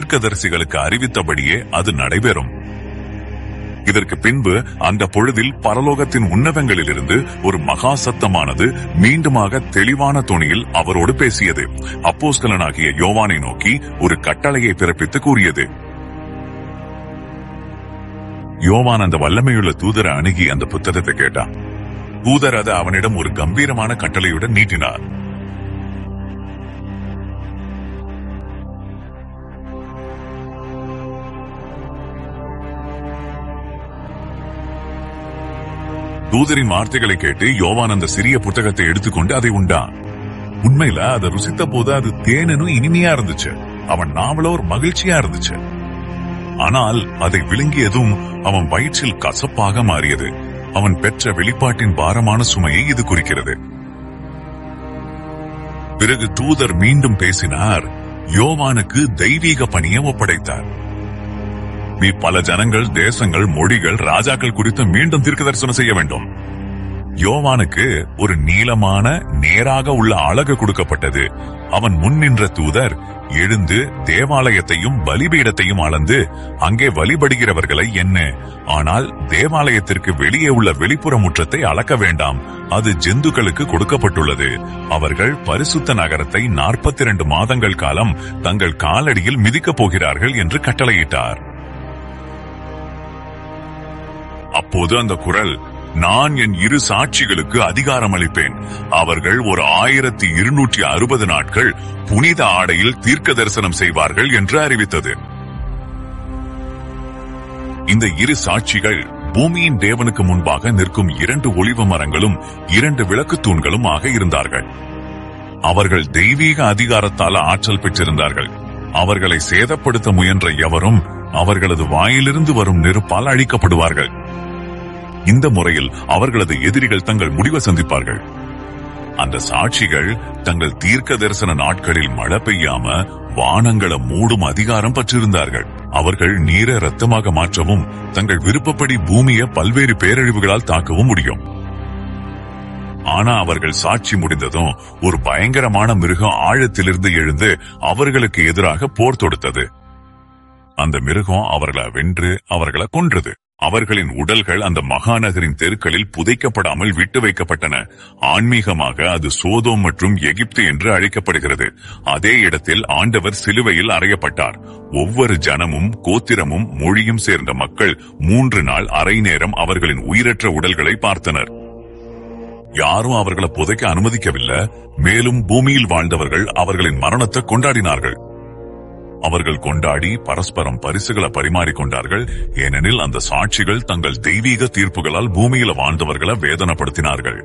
தீர்க்கதரிசிகளுக்கு அறிவித்தபடியே அது நடைபெறும். இதற்கு பின்பு அந்த பொழுதில் பரலோகத்தின் உன்னதங்களிலிருந்து ஒரு மகா சத்தமானது மீண்டுமாக தெளிவான தொனியில் அவரோடு பேசியது. அப்போஸ்தலனாகிய யோவானை நோக்கி ஒரு கட்டளையை பிறப்பித்து கூறியது. யோவான் அந்த வல்லமையுள்ள தூதரை அணுகி அந்த புத்தகத்தை கேட்டான். தூதர் அது அவனிடம் ஒரு கம்பீரமான கட்டளையுடன் நீட்டினார். தூதரின் வார்த்தைகளை கேட்டு யோவான் அந்த சிறிய புத்தகத்தை எடுத்துக்கொண்டு அதை உண்டான். உண்மையில அதை ருசித்த போது அது தேனனும் இனிமையா இருந்துச்சு. அவன் நாவல ஒரு மகிழ்ச்சியா இருந்துச்சு. ஆனால் அதை விழுங்கியதும் அவன் வயிற்றில் கசப்பாக மாறியது. அவன் பெற்ற வெளிப்பாட்டின் பாரமான சுமையை இது குறிக்கிறது. பிறகு தூதர் மீண்டும் பேசினார். யோவானுக்கு தெய்வீக பணியை ஒப்படைத்தார். நீ பல ஜனங்கள், தேசங்கள், மொழிகள், ராஜாக்கள் குறித்து மீண்டும் தீர்க்கதரிசனம் செய்ய வேண்டும். யோவானுக்கு ஒரு நீளமான நேராக உள்ள அலகு கொடுக்கப்பட்டது. அவன் முன் நின்ற தூதர் எழுந்து தேவாலயத்தையும் பலிபீடத்தையும் அளந்து அங்கே வழிபடுகிறவர்களை என்ன, ஆனால் தேவாலயத்திற்கு வெளியே உள்ள வெளிப்புற முற்றத்தை அளக்க வேண்டாம், அது ஜந்துக்களுக்கு கொடுக்கப்பட்டுள்ளது. அவர்கள் பரிசுத்த நகரத்தை 42 மாதங்கள் காலம் தங்கள் காலடியில் மிதிக்கப் போகிறார்கள் என்று கட்டளையிட்டார். அப்போது அந்த குரல், நான் என் 2 சாட்சிகளுக்கு அதிகாரம் அளிப்பேன். அவர்கள் ஒரு 1260 நாட்கள் புனித ஆடையில் தீர்க்க தரிசனம் செய்வார்கள் என்று அறிவித்தது. இந்த 2 சாட்சிகள் பூமியின் தேவனுக்கு முன்பாக நிற்கும் 2 ஒலிவ மரங்களும் 2 விளக்கு தூண்களும் ஆக இருந்தார்கள். அவர்கள் தெய்வீக அதிகாரத்தால் ஆற்றல் பெற்றிருந்தார்கள். அவர்களை சேதப்படுத்த முயன்ற எவரும் அவர்களது வாயிலிருந்து வரும் நெருப்பால் அழிக்கப்படுவார்கள். இந்த முறையில் அவர்களது எதிரிகள் தங்கள் முடிவை சந்திப்பார்கள். அந்த சாட்சிகள் தங்கள் தீர்க்க தரிசன நாட்களில் மழை பெய்யாம வானங்களை மூடும் அதிகாரம் பெற்றிருந்தார்கள். அவர்கள் நீரை ரத்தமாக மாற்றவும் தங்கள் விருப்பப்படி பூமியை பல்வேறு பேரழிவுகளால் தாக்கவும் முடியும். ஆனா அவர்கள் சாட்சி முடிந்ததும் ஒரு பயங்கரமான மிருகம் ஆழத்திலிருந்து எழுந்து அவர்களுக்கு எதிராக போர் தொடுத்தது. அந்த மிருகம் அவர்களை வென்று அவர்களை கொன்றது. அவர்களின் உடல்கள் அந்த மகாநகரின் தெருக்களில் புதைக்கப்படாமல் விட்டு வைக்கப்பட்டன. ஆன்மீகமாக அது சோதோம் மற்றும் எகிப்து என்று அழைக்கப்படுகிறது. அதே இடத்தில் ஆண்டவர் சிலுவையில் அறையப்பட்டார். ஒவ்வொரு ஜனமும், கோத்திரமும், மொழியும் சேர்ந்த மக்கள் 3 நாள் அரை நேரம் அவர்களின் உயிரற்ற உடல்களை பார்த்தனர். யாரும் அவர்களை புதைக்க அனுமதிக்கவில்லை. மேலும் பூமியில் வாழ்ந்தவர்கள் அவர்களின் மரணத்தை கொண்டாடினார்கள். அவர்கள் கொண்டாடி பரஸ்பரம் பரிசுகளை பரிமாறிக்கொண்டார்கள். ஏனெனில் அந்த சாட்சிகள் தங்கள் தெய்வீக தீர்ப்புகளால் பூமியில வாழ்ந்தவர்களை வேதனைப்படுத்தினார்கள்.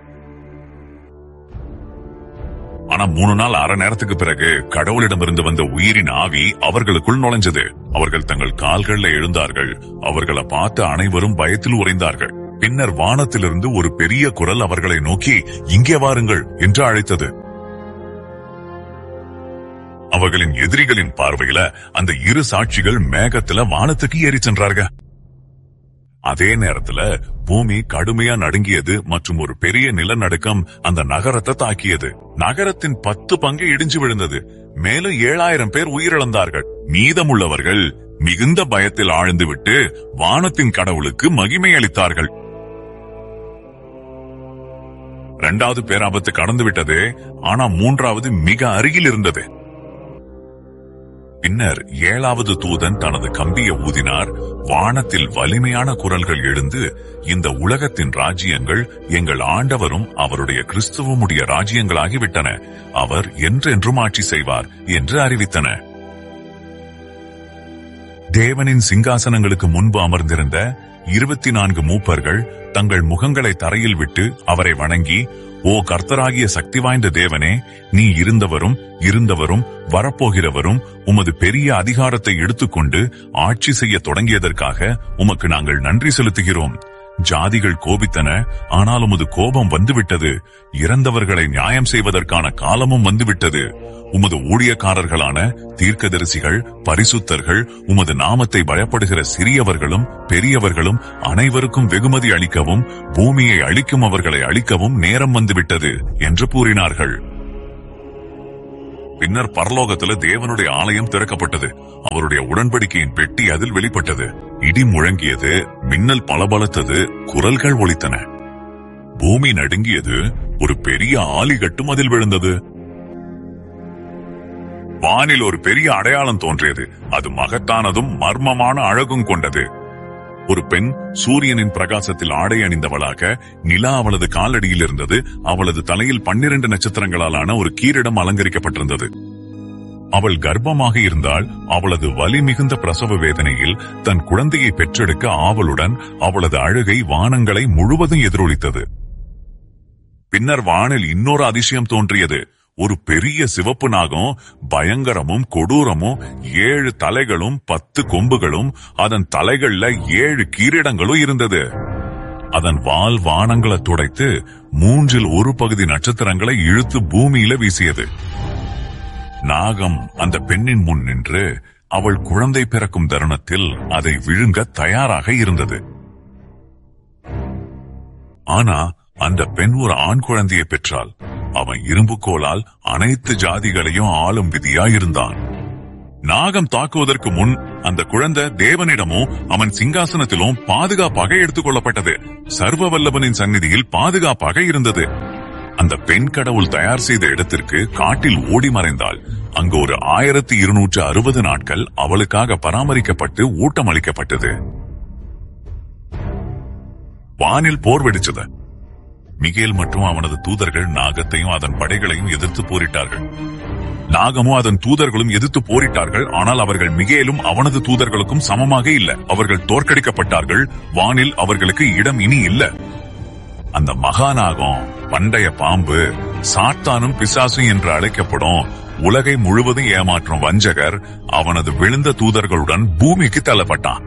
ஆனா 3 நாள் அரை நேரத்துக்கு பிறகு கடவுளிடமிருந்து வந்த உயிரின் ஆவி அவர்களுக்குள் நுழைஞ்சது. அவர்கள் தங்கள் கால்கள்ல எழுந்தார்கள். அவர்களை பார்த்து அனைவரும் பயத்தில் உறைந்தார்கள். பின்னர் வானத்திலிருந்து ஒரு பெரிய குரல் அவர்களை நோக்கி, இங்கே வாருங்கள் என்று அழைத்தது. அவர்களின் எதிரிகளின் பார்வையில அந்த 2 சாட்சிகள் மேகத்துல வானத்துக்கு ஏறி சென்றார்கள். அதே நேரத்துல பூமி கடுமையா நடுங்கியது மற்றும் ஒரு பெரிய நிலநடுக்கம் அந்த நகரத்தை தாக்கியது. நகரத்தின் 10 பங்கு இடிஞ்சு விழுந்தது. மேலும் 7000 பேர் உயிரிழந்தார்கள். மீதமுள்ளவர்கள் மிகுந்த பயத்தில் ஆழ்ந்துவிட்டு வானத்தின் கடவுளுக்கு மகிமை அளித்தார்கள். 2வது பேராபத்து கடந்து விட்டது. ஆனா 3வது மிக அருகில் இருந்தது. பின்னர் 7வது தூதன் தனது கம்பியை ஊதினார். வானத்தில் வலிமையான குரல்கள் எழுந்து, இந்த உலகத்தின் ராஜ்யங்கள் எங்கள் ஆண்டவரும் அவருடைய கிறிஸ்துவமுடைய ராஜ்யங்களாகிவிட்டன. அவர் என்றென்றும் ஆட்சி செய்வார் என்று அறிவித்தன. தேவனின் சிங்காசனங்களுக்கு முன்பு அமர்ந்திருந்த 24 மூப்பர்கள் தங்கள் முகங்களை தரையில் விட்டு அவரை வணங்கி, ஓ கர்த்தராகிய சக்தி வாய்ந்த தேவனே, நீ இருந்தவரும் வரப்போகிறவரும் உமது பெரிய அதிகாரத்தை எடுத்துக்கொண்டு ஆட்சி செய்ய தொடங்கியதற்காக உமக்கு நாங்கள் நன்றி செலுத்துகிறோம். ஜாதிகள் கோபித்தன, ஆனால் உமது கோபம் வந்துவிட்டது. இறந்தவர்களை நியாயம் செய்வதற்கான காலமும் வந்துவிட்டது. உமது ஊழியக்காரர்களான தீர்க்கதரிசிகள், பரிசுத்தர்கள், உமது நாமத்தை பயப்படுகிற சிறியவர்களும் பெரியவர்களும் அனைவருக்கும் வெகுமதி அளிக்கவும் பூமியை அழிக்கும் அவர்களை அழிக்கவும் நேரம் வந்துவிட்டது என்று கூறினார்கள். பின்னர் பரலோகத்துல தேவனுடைய ஆலயம் திறக்கப்பட்டது. அவருடைய உடன்படிக்கையின் பெட்டி அதில் வெளிப்பட்டது. இடி முழங்கியது, மின்னல் பலபலத்தது, குரல்கள் ஒலித்தன. பூமி நடுங்கியது, ஒரு பெரிய ஆலிகட்டும் அதில் விழுந்தது. வானில் ஒரு பெரிய அடையாளம் தோன்றியது. அது மகத்தானதும் மர்மமான அழகும் கொண்டது. ஒரு பெண் சூரியனின் பிரகாசத்தில் ஆடை அணிந்தவளாக, நிலா அவளது காலடியில் இருந்தது. அவளது தலையில் 12 நட்சத்திரங்களாலான ஒரு கீரிடம் அலங்கரிக்கப்பட்டிருந்தது. அவள் கர்ப்பமாக இருந்தால் அவளது வலி மிகுந்த பிரசவ வேதனையில் தன் குழந்தையை பெற்றெடுக்க ஆவலுடன் அவளது அழுகை வானங்களை முழுவதும் எதிரொலித்தது. பின்னர் வானில் இன்னொரு அதிசயம் தோன்றியது. ஒரு பெரிய சிவப்பு நாகம், பயங்கரமும் கொடூரமும், 7 தலைகளும் 10 கொம்புகளும், அதன் தலைகள்ல 7 கீரிடங்களும் இருந்தது. அதன் வால் வானங்களை துடைத்து 3 1 பகுதி நட்சத்திரங்களை இழுத்து பூமியில வீசியது. நாகம் அந்த பெண்ணின் முன் நின்று அவள் குழந்தை பிறக்கும் தருணத்தில் அதை விழுங்க தயாராக இருந்தது. ஆனா அந்த பெண் ஒரு ஆண் குழந்தையை பெற்றாள். அவன் இரும்புக்கோலால் அனைத்து ஜாதிகளையும் ஆளும் விதியாயிருந்தான். நாகம் தாக்குவதற்கு முன் அந்த குழந்தை தேவனிடமும் அவன் சிங்காசனத்திலும் பாதுகாப்பாக எடுத்துக் கொள்ளப்பட்டது. சர்வ வல்லவனின் சந்நிதியில் பாதுகாப்பாக இருந்தது. அந்த பெண் கடவுள் தயார் செய்த இடத்திற்கு காட்டில் ஓடி மறைந்தாள். அங்கு ஒரு 1260 நாட்கள் அவளுக்காக பராமரிக்கப்பட்டு ஊட்டம் அளிக்கப்பட்டது. வானில் போர் வெடிச்சது. மிகேல் மற்றும் அவனது தூதர்கள் நாகத்தையும் அதன் படைகளையும் எதிர்த்து போரிட்டார்கள். நாகமும் அதன் தூதர்களும் எதிர்த்து போரிட்டார்கள். ஆனால் அவர்கள் மிகேலும் அவனது தூதர்களுக்கும் சமமாக இல்லை. அவர்கள் தோற்கடிக்கப்பட்டார்கள். வானில் அவர்களுக்கு இடம் இனி இல்லை. அந்த மகாநாகம், பண்டைய பாம்பு, சாத்தானும் பிசாசும் என்று அழைக்கப்படும் உலகை முழுவதும் ஏமாற்றும் வஞ்சகர், அவனது விழுந்த தூதர்களுடன் பூமிக்கு தள்ளப்பட்டான்.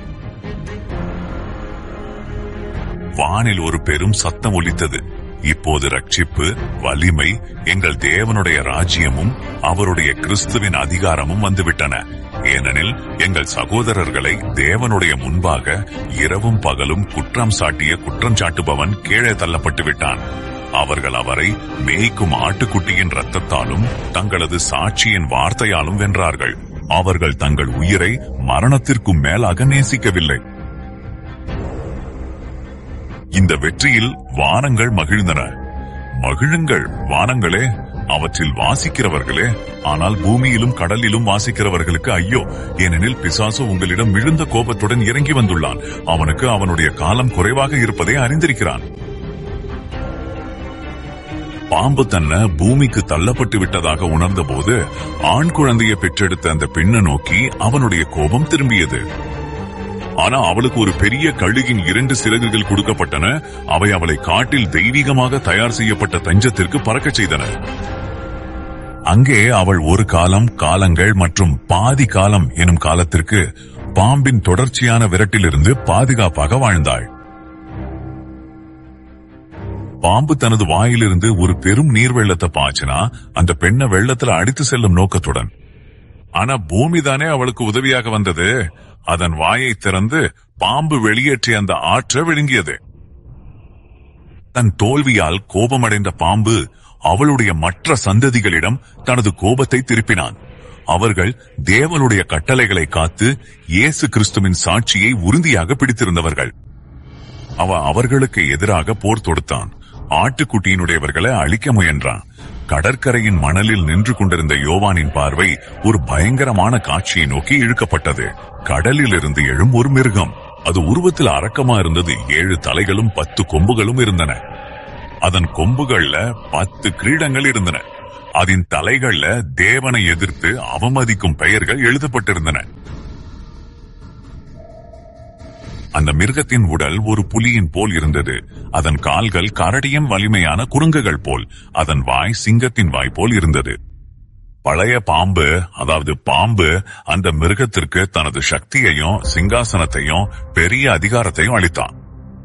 வானில் ஒரு பெரும் சத்தம் ஒலித்தது. இப்போது ரட்சிப்பு, வலிமை, எங்கள் தேவனுடைய ராஜ்யமும் அவருடைய கிறிஸ்துவின் அதிகாரமும் வந்துவிட்டன. ஏனெனில் எங்கள் சகோதரர்களை தேவனுடைய முன்பாக இரவும் பகலும் குற்றம் சாட்டிய குற்றம் சாட்டுபவன் கீழே தள்ளப்பட்டு விட்டான். அவர்கள் அவரை மேய்க்கும் ஆட்டுக்குட்டியின் இரத்தத்தாலும் தங்களது சாட்சியின் வார்த்தையாலும் வென்றார்கள். அவர்கள் தங்கள் உயிரை மரணத்திற்கும் மேலாக நேசிக்கவில்லை. இந்த வெற்றியில் வானங்கள் மகிழ்ந்தன. மகிழுங்கள் வானங்களே, அவற்றில் வாசிக்கிறவர்களே. ஆனால் பூமியிலும் கடலிலும் வாசிக்கிறவர்களுக்கு ஐயோ, ஏனெனில் பிசாசு உங்களிடம் மிகுந்த கோபத்துடன் இறங்கி வந்துள்ளான். அவனுக்கு அவனுடைய காலம் குறைவாக இருப்பதை அறிந்திருக்கிறான். பாம்பு தன்னை பூமிக்கு தள்ளப்பட்டு விட்டதாக உணர்ந்தபோது ஆண் குழந்தையை பெற்றெடுத்த அந்த பெண்ணை நோக்கி அவனுடைய கோபம் திரும்பியது. ஆனா அவளுக்கு ஒரு பெரிய கழுகின் 2 சிறகுகள் கொடுக்கப்பட்டன. அவை அவளை காட்டில் தெய்வீகமாக தயார் செய்யப்பட்ட தஞ்சத்திற்கு பறக்கச் செய்தன. அங்கே அவள் ஒரு காலம், காலங்கள் மற்றும் பாதி காலம் எனும் காலத்திற்கு பாம்பின் தொடர்ச்சியான விரட்டிலிருந்து பாதுகாப்பாக வாழ்ந்தாள். பாம்பு தனது வாயிலிருந்து ஒரு பெரும் நீர் வெள்ளத்தை பாய்ச்சினா அந்த பெண்ணை வெள்ளத்துல அடித்து செல்லும் நோக்கத்துடன். ஆனா பூமிதானே அவளுக்கு உதவியாக வந்தது. அதன் வாயை திறந்து பாம்பு வெளியேற்றிய அந்த ஆற்றை விழுங்கியது. தன் தோல்வியால் கோபமடைந்த பாம்பு அவளுடைய மற்ற சந்ததிகளிடம் தனது கோபத்தை திருப்பினான். அவர்கள் தேவனுடைய கட்டளைகளை காத்து இயேசு கிறிஸ்துவின் சாட்சியை உறுதியாக பிடித்திருந்தவர்கள். அவர்களுக்கு எதிராக போர் தொடுத்தான். ஆட்டுக்குட்டியினுடையவர்களை அழிக்க முயன்றான். கடற்கரையின் மணலில் நின்று கொண்டிருந்த யோவானின் பார்வை ஒரு பயங்கரமான காட்சியை நோக்கி இழுக்கப்பட்டது. கடலில் இருந்து எழும் ஒரு மிருகம். அது உருவத்தில் அரக்கமா இருந்தது. 7 தலைகளும் 10 கொம்புகளும் இருந்தன. அதன் கொம்புகள்ல 10 கிரீடங்கள் இருந்தன. அதன் தலைகள்ல தேவனை எதிர்த்து அவமதிக்கும் பெயர்கள் எழுதப்பட்டிருந்தன. அந்த மிருகத்தின் உடல் ஒரு புலியின் போல் இருந்தது. அதன் கால்கள் கரடியின் வலிமையான குறுங்குகள் போல், அதன் வாய் சிங்கத்தின் வாய் போல் இருந்தது. பழைய பாம்பு, அதாவது பாம்பு, அந்த மிருகத்திற்கு தனது சக்தியையும் சிங்காசனத்தையும் பெரிய அதிகாரத்தையும் அளித்தான்.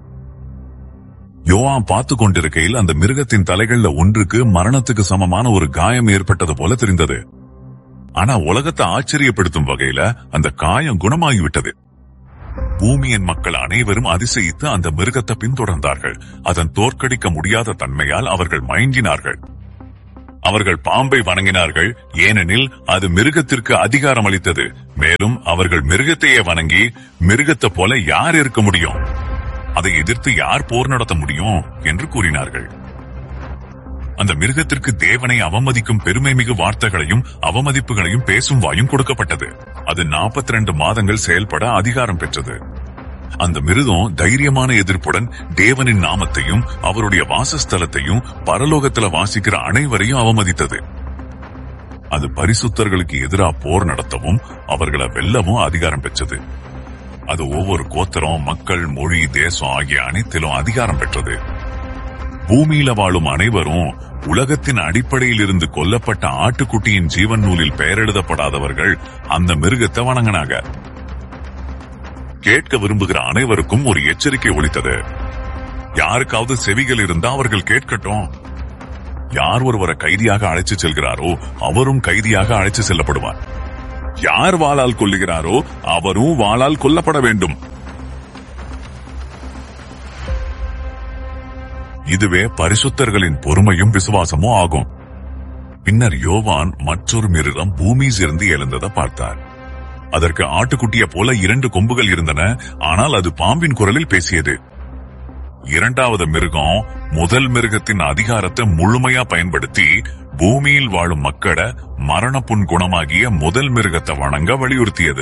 யோவான் பார்த்து கொண்டிருக்கையில் அந்த மிருகத்தின் தலைகள்ல ஒன்றுக்கு மரணத்துக்கு சமமான ஒரு காயம் ஏற்பட்டது போல தெரிந்தது. ஆனா உலகத்தை ஆச்சரியப்படுத்தும் வகையில அந்த காயம் குணமாகிவிட்டது. பூமியின் மக்கள் அனைவரும் அதிசயித்து அந்த மிருகத்தை பின்தொடர்ந்தார்கள். அதன் தோற்கடிக்க முடியாத தன்மையால் அவர்கள் மயங்கினார்கள். அவர்கள் பாம்பை வணங்கினார்கள், ஏனெனில் அது மிருகத்திற்கு அதிகாரம் அளித்தது. மேலும் அவர்கள் மிருகத்தையே வணங்கி, மிருகத்தை போல யார் இருக்க முடியும், அதை எதிர்த்து யார் போர் நடத்த முடியும் என்று கூறினார்கள். அந்த மிருகத்திற்கு தேவனை அவமதிக்கும் பெருமை மிகு வார்த்தைகளையும் அவமதிப்புகளையும் பேசும் வாயும் கொடுக்கப்பட்டது. அது 42 மாதங்கள் செயல்பட அதிகாரம் பெற்றது. அந்த மிருகம் தைரியமான எதிர்ப்புடன் தேவனின் நாமத்தையும் அவருடைய வாசஸ்தலத்தையும் பரலோகத்துல வாசிக்கிற அனைவரையும் அவமதித்தது. அது பரிசுத்தர்களுக்கு எதிராக போர் நடத்தவும் அவர்களை வெல்லவும் அதிகாரம் பெற்றது. அது ஒவ்வொரு கோத்திரம், மக்கள், மொழி, தேசம் ஆகிய அனைத்திலும் அதிகாரம் பெற்றது. பூமியில வாழும் அனைவரும் உலகத்தின் அடிப்படையில் இருந்து கொல்லப்பட்ட ஆட்டுக்குட்டியின் ஜீவன் நூலில் பெயர் எழுதப்படாதவர்கள் அந்த மிருகத்தை வணங்கினாங்க. கேட்க விரும்புகிற அனைவருக்கும் ஒரு எச்சரிக்கை ஒலித்தது. யாருக்காவது செவிகள் இருந்தா அவர்கள் கேட்கட்டும். யார் ஒருவரை கைதியாக அழைத்து செல்கிறாரோ அவரும் கைதியாக அழைத்து செல்லப்படுவார். யார் வாளால் கொல்லுகிறாரோ அவரும் வாளால் கொல்லப்பட வேண்டும். இதுவே பரிசுத்தர்களின் பொறுமையும் விசுவாசமும் ஆகும். பின்னர் யோவான் மற்றொரு மிருகம் பூமியிலிருந்து எழுந்ததை பார்த்தார். அதற்கு ஆட்டுக்குட்டிய போல 2 கொம்புகள் இருந்தன, ஆனால் அது பாம்பின் குரலில் பேசியது. இரண்டாவது மிருகம் முதல் மிருகத்தின் அதிகாரத்தை முழுமையா பயன்படுத்தி பூமியில் வாழும் மக்களை மரணப்புண் குணமாகிய முதல் மிருகத்தை வணங்க வலியுறுத்தியது.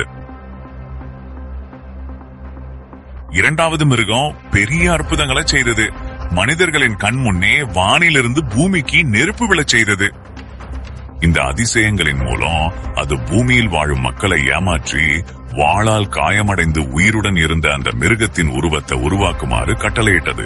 இரண்டாவது மிருகம் பெரிய அற்புதங்களை செய்தது. மனிதர்களின் கண் முன்னே வானிலிருந்து பூமிக்கு நெருப்பு விழச் செய்தது. இந்த அதிசயங்களின் மூலம் அது பூமியில் வாழும் மக்களை ஏமாற்றி வாளால் காயமடைந்து உயிருடன் இருந்த அந்த மிருகத்தின் உருவத்தை உருவாக்குமாறு கட்டளையிட்டது.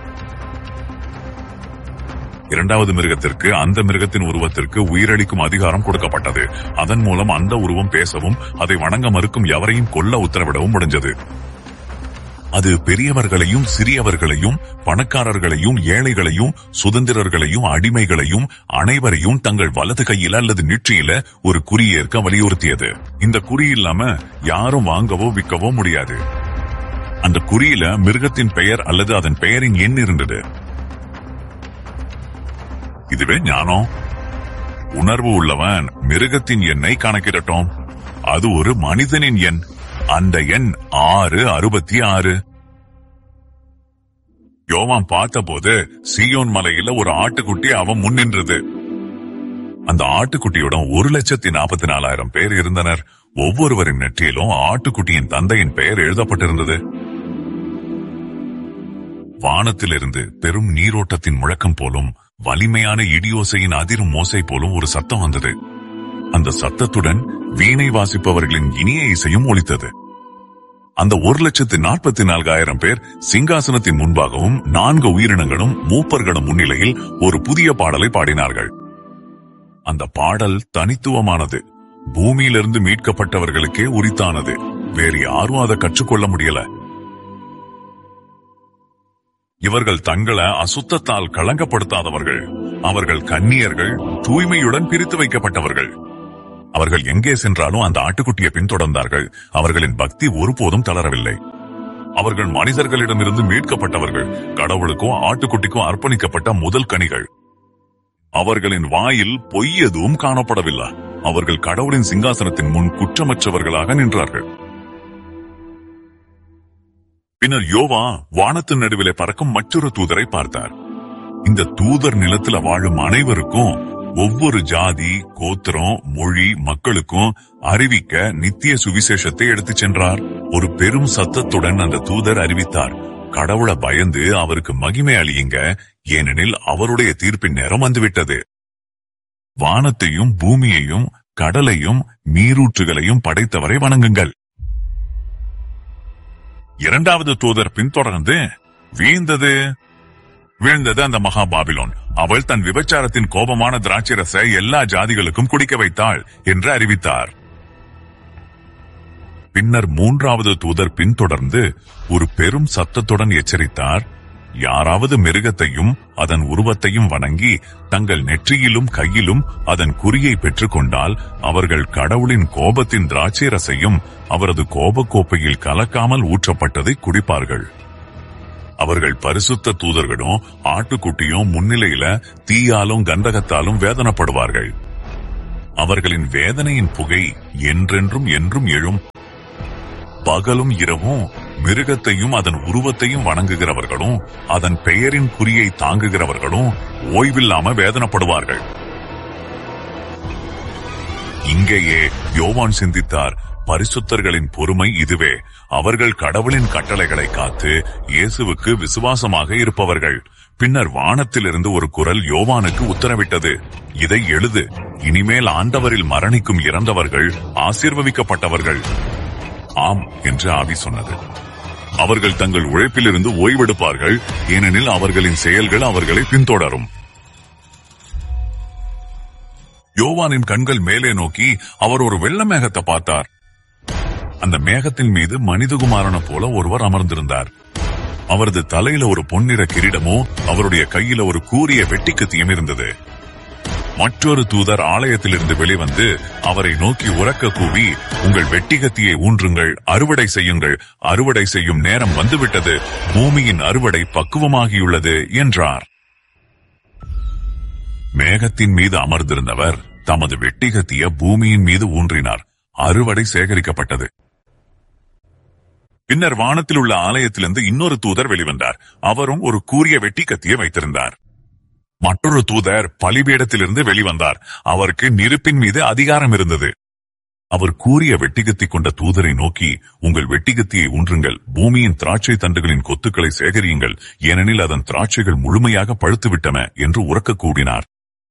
இரண்டாவது மிருகத்திற்கு அந்த மிருகத்தின் உருவத்திற்கு உயிரளிக்கும் அதிகாரம் கொடுக்கப்பட்டது. அதன் மூலம் அந்த உருவம் பேசவும் அதை வணங்க மறுக்கும் எவரையும் கொல்ல உத்தரவிடவும் முடிஞ்சது. அது பெரியவர்களையும் சிறியவர்களையும் பணக்காரர்களையும் ஏழைகளையும் சுதந்திரர்களையும் அடிமைகளையும் அனைவரையும் தங்கள் வலது கையில அல்லது நெற்றியில ஒரு குறி ஏற்க வலியுறுத்தியது. இந்த குறி இல்லாம யாரும் வாங்கவோ விற்கவோ முடியாது. அந்த குறியில மிருகத்தின் பெயர் அல்லது அதன் பெயரின் எண் இருந்தது. இதுவே ஞானம். உணர்வு உள்ளவன் மிருகத்தின் எண்ணை கணக்கிடட்டும். அது ஒரு மனிதனின் எண். அந்த எண் 666. யோவான் பார்த்தபோது சீயோன் மலையில ஒரு ஆட்டுக்குட்டி அவன் முன் நின்றது. அந்த ஆட்டுக்குட்டியுடன் 1,44,000 பேர் இருந்தனர். ஒவ்வொருவரின் நெற்றியிலும் ஆட்டுக்குட்டியின் தந்தையின் பெயர் எழுதப்பட்டிருந்தது. வானத்திலிருந்து பெரும் நீரோட்டத்தின் முழக்கம் போலும் வலிமையான இடியோசையின் அதிரும் மோசை போலும் ஒரு சத்தம் வந்தது. அந்த சத்தத்துடன் வீணை வாசிப்பவர்களின் இனிய இசையும் ஒலித்தது. அந்த 1,44,000 பேர் சிங்காசனத்தின் முன்பாகவும் 4 உயிரினங்களும் மூப்பர்களும் முன்னிலையில் ஒரு புதிய பாடலை பாடினார்கள். அந்த பாடல் தனித்துவமானது. பூமியிலிருந்து மீட்கப்பட்டவர்களுக்கே உரித்தானது. வேறு யாரும் அதை கற்றுக்கொள்ள முடியல. இவர்கள் தங்களை அசுத்தத்தால் களங்கப்படுத்தாதவர்கள். அவர்கள் கன்னியர்கள், தூய்மையுடன் பிரித்து வைக்கப்பட்டவர்கள். அவர்கள் எங்கே சென்றாலும் அந்த ஆட்டுக்குட்டியை பின்தொடர்ந்தார்கள். அவர்களின் பக்தி ஒருபோதும் தளரவில்லை. அவர்கள் மனிதர்களிடமிருந்து மீட்கப்பட்டவர்கள், கடவுளுக்கும் ஆட்டுக்குட்டிக்கும் அர்ப்பணிக்கப்பட்ட முதல் கனிகள். அவர்களின் வாயில் பொய் எதுவும் காணப்படவில்லை. அவர்கள் கடவுளின் சிங்காசனத்தின் முன் குற்றமற்றவர்களாக நின்றார்கள். பின்னர் யோவா வானத்தின் நடுவிலே பறக்கும் மற்றொரு தூதரை பார்த்தார். இந்த தூதர் நிலத்துல வாழும் அனைவருக்கும், ஒவ்வொரு ஜாதி, கோத்திரம், மொழி மக்களுக்கும் அறிவிக்க நித்திய சுவிசேஷத்தை எடுத்துச் சென்றார். ஒரு பெரும் சத்தத்துடன் அந்த தூதர் அறிவித்தார், கடவுளை பயந்து அவருக்கு மகிமை அளியுங்க, ஏனெனில் அவருடைய தீர்ப்பின் நேரம் வந்துவிட்டது. வானத்தையும் பூமியையும் கடலையும் நீரூற்றுகளையும் படைத்தவரை வணங்குங்கள். இரண்டாவது தூதர் பின்தொடர்ந்து, வீழ்ந்தது அந்த மகா பாபிலோன். அவள் தன் விபச்சாரத்தின் கோபமான திராட்சரசை எல்லா ஜாதிகளுக்கும் குடிக்க வைத்தாள் என்று அறிவித்தார். பின்னர் மூன்றாவது தூதர் பின்தொடர்ந்து ஒரு பெரும் சத்தத்துடன் எச்சரித்தார், யாராவது மிருகத்தையும் அதன் உருவத்தையும் வணங்கி தங்கள் நெற்றியிலும் கையிலும் அதன் குறியை பெற்றுக் கொண்டால் அவர்கள் கடவுளின் கோபத்தின் திராட்சை ரசையும் அவரது கோபக்கோப்பையில் கலக்காமல் ஊற்றப்பட்டதை குடிப்பார்கள். அவர்கள் பரிசுத்த தூதர்களும் ஆட்டுக்குட்டியும் முன்னிலையில தீயாலும் கந்தகத்தாலும் வேதனைப்படுவார்கள். அவர்களின் வேதனையின் புகை என்றென்றும் என்றும் எழும். பகலும் இரவும் மிருகத்தையும் அதன் உருவத்தையும் வணங்குகிறவர்களும் அதன் பெயரின் குறியை தாங்குகிறவர்களும் ஓய்வில்லாம வேதனைப்படுவார்கள். இங்கேயே யோவான் சிந்தித்தார், பரிசுத்தர்களின் பொறுமை இதுவே. அவர்கள் கடவுளின் கட்டளைகளை காத்து இயேசுவுக்கு விசுவாசமாக இருப்பவர்கள். பின்னர் வானத்திலிருந்து ஒரு குரல் யோவானுக்கு உத்தரவிட்டது, இதை எழுது. இனிமேல் ஆண்டவரில் மரணிக்கும் இறந்தவர்கள் ஆசீர்வதிக்கப்பட்டவர்கள். ஆம் என்று ஆவி சொன்னது. அவர்கள் தங்கள் உழைப்பிலிருந்து ஓய்வெடுப்பார்கள், ஏனெனில் அவர்களின் செயல்கள் அவர்களை பின்தொடரும். யோவானின் கண்கள் மேலே நோக்கி அவர் ஒரு வெள்ள மேகத்தை பார்த்தார். அந்த மேகத்தின் மீது மனிதகுமாரனை போல ஒருவர் அமர்ந்திருந்தார். அவரது தலையில ஒரு பொன்னிற கிரீடமோ அவருடைய கையில ஒரு கூரிய வெட்டிக்கத்தியும் இருந்தது. மற்றொரு தூதர் ஆலயத்திலிருந்து வெளிவந்து அவரை நோக்கி உரக்க கூவி, உங்கள் வெட்டிக்கத்தியை ஊன்றுங்கள், அறுவடை செய்யுங்கள், அறுவடை செய்யும் நேரம் வந்துவிட்டது, பூமியின் அறுவடை பக்குவமாகியுள்ளது என்றார். மேகத்தின் மீது அமர்ந்திருந்தவர் தமது வெட்டிக்கத்திய பூமியின் மீது ஊன்றினார். அறுவடை சேகரிக்கப்பட்டது. பின்னர் வானத்தில் உள்ள ஆலயத்திலிருந்து இன்னொரு தூதர் வெளிவந்தார். அவரும் ஒரு கூரிய வெட்டிக்கத்தியை வைத்திருந்தார். மற்றொரு தூதர் பலிபீடத்திலிருந்து வெளிவந்தார். அவருக்கு நெருப்பின் மீது அதிகாரம் இருந்தது. அவர் கூரிய வெட்டிக்கத்தி கொண்ட தூதரை நோக்கி, உங்கள் வெட்டிக்கத்தியை ஊன்றுங்கள், பூமியின் திராட்சை தண்டுகளின் கொத்துக்களை சேகரியுங்கள், ஏனெனில் அதன் திராட்சைகள் முழுமையாக பழுத்துவிட்டன என்று உரக்க கூடினார்.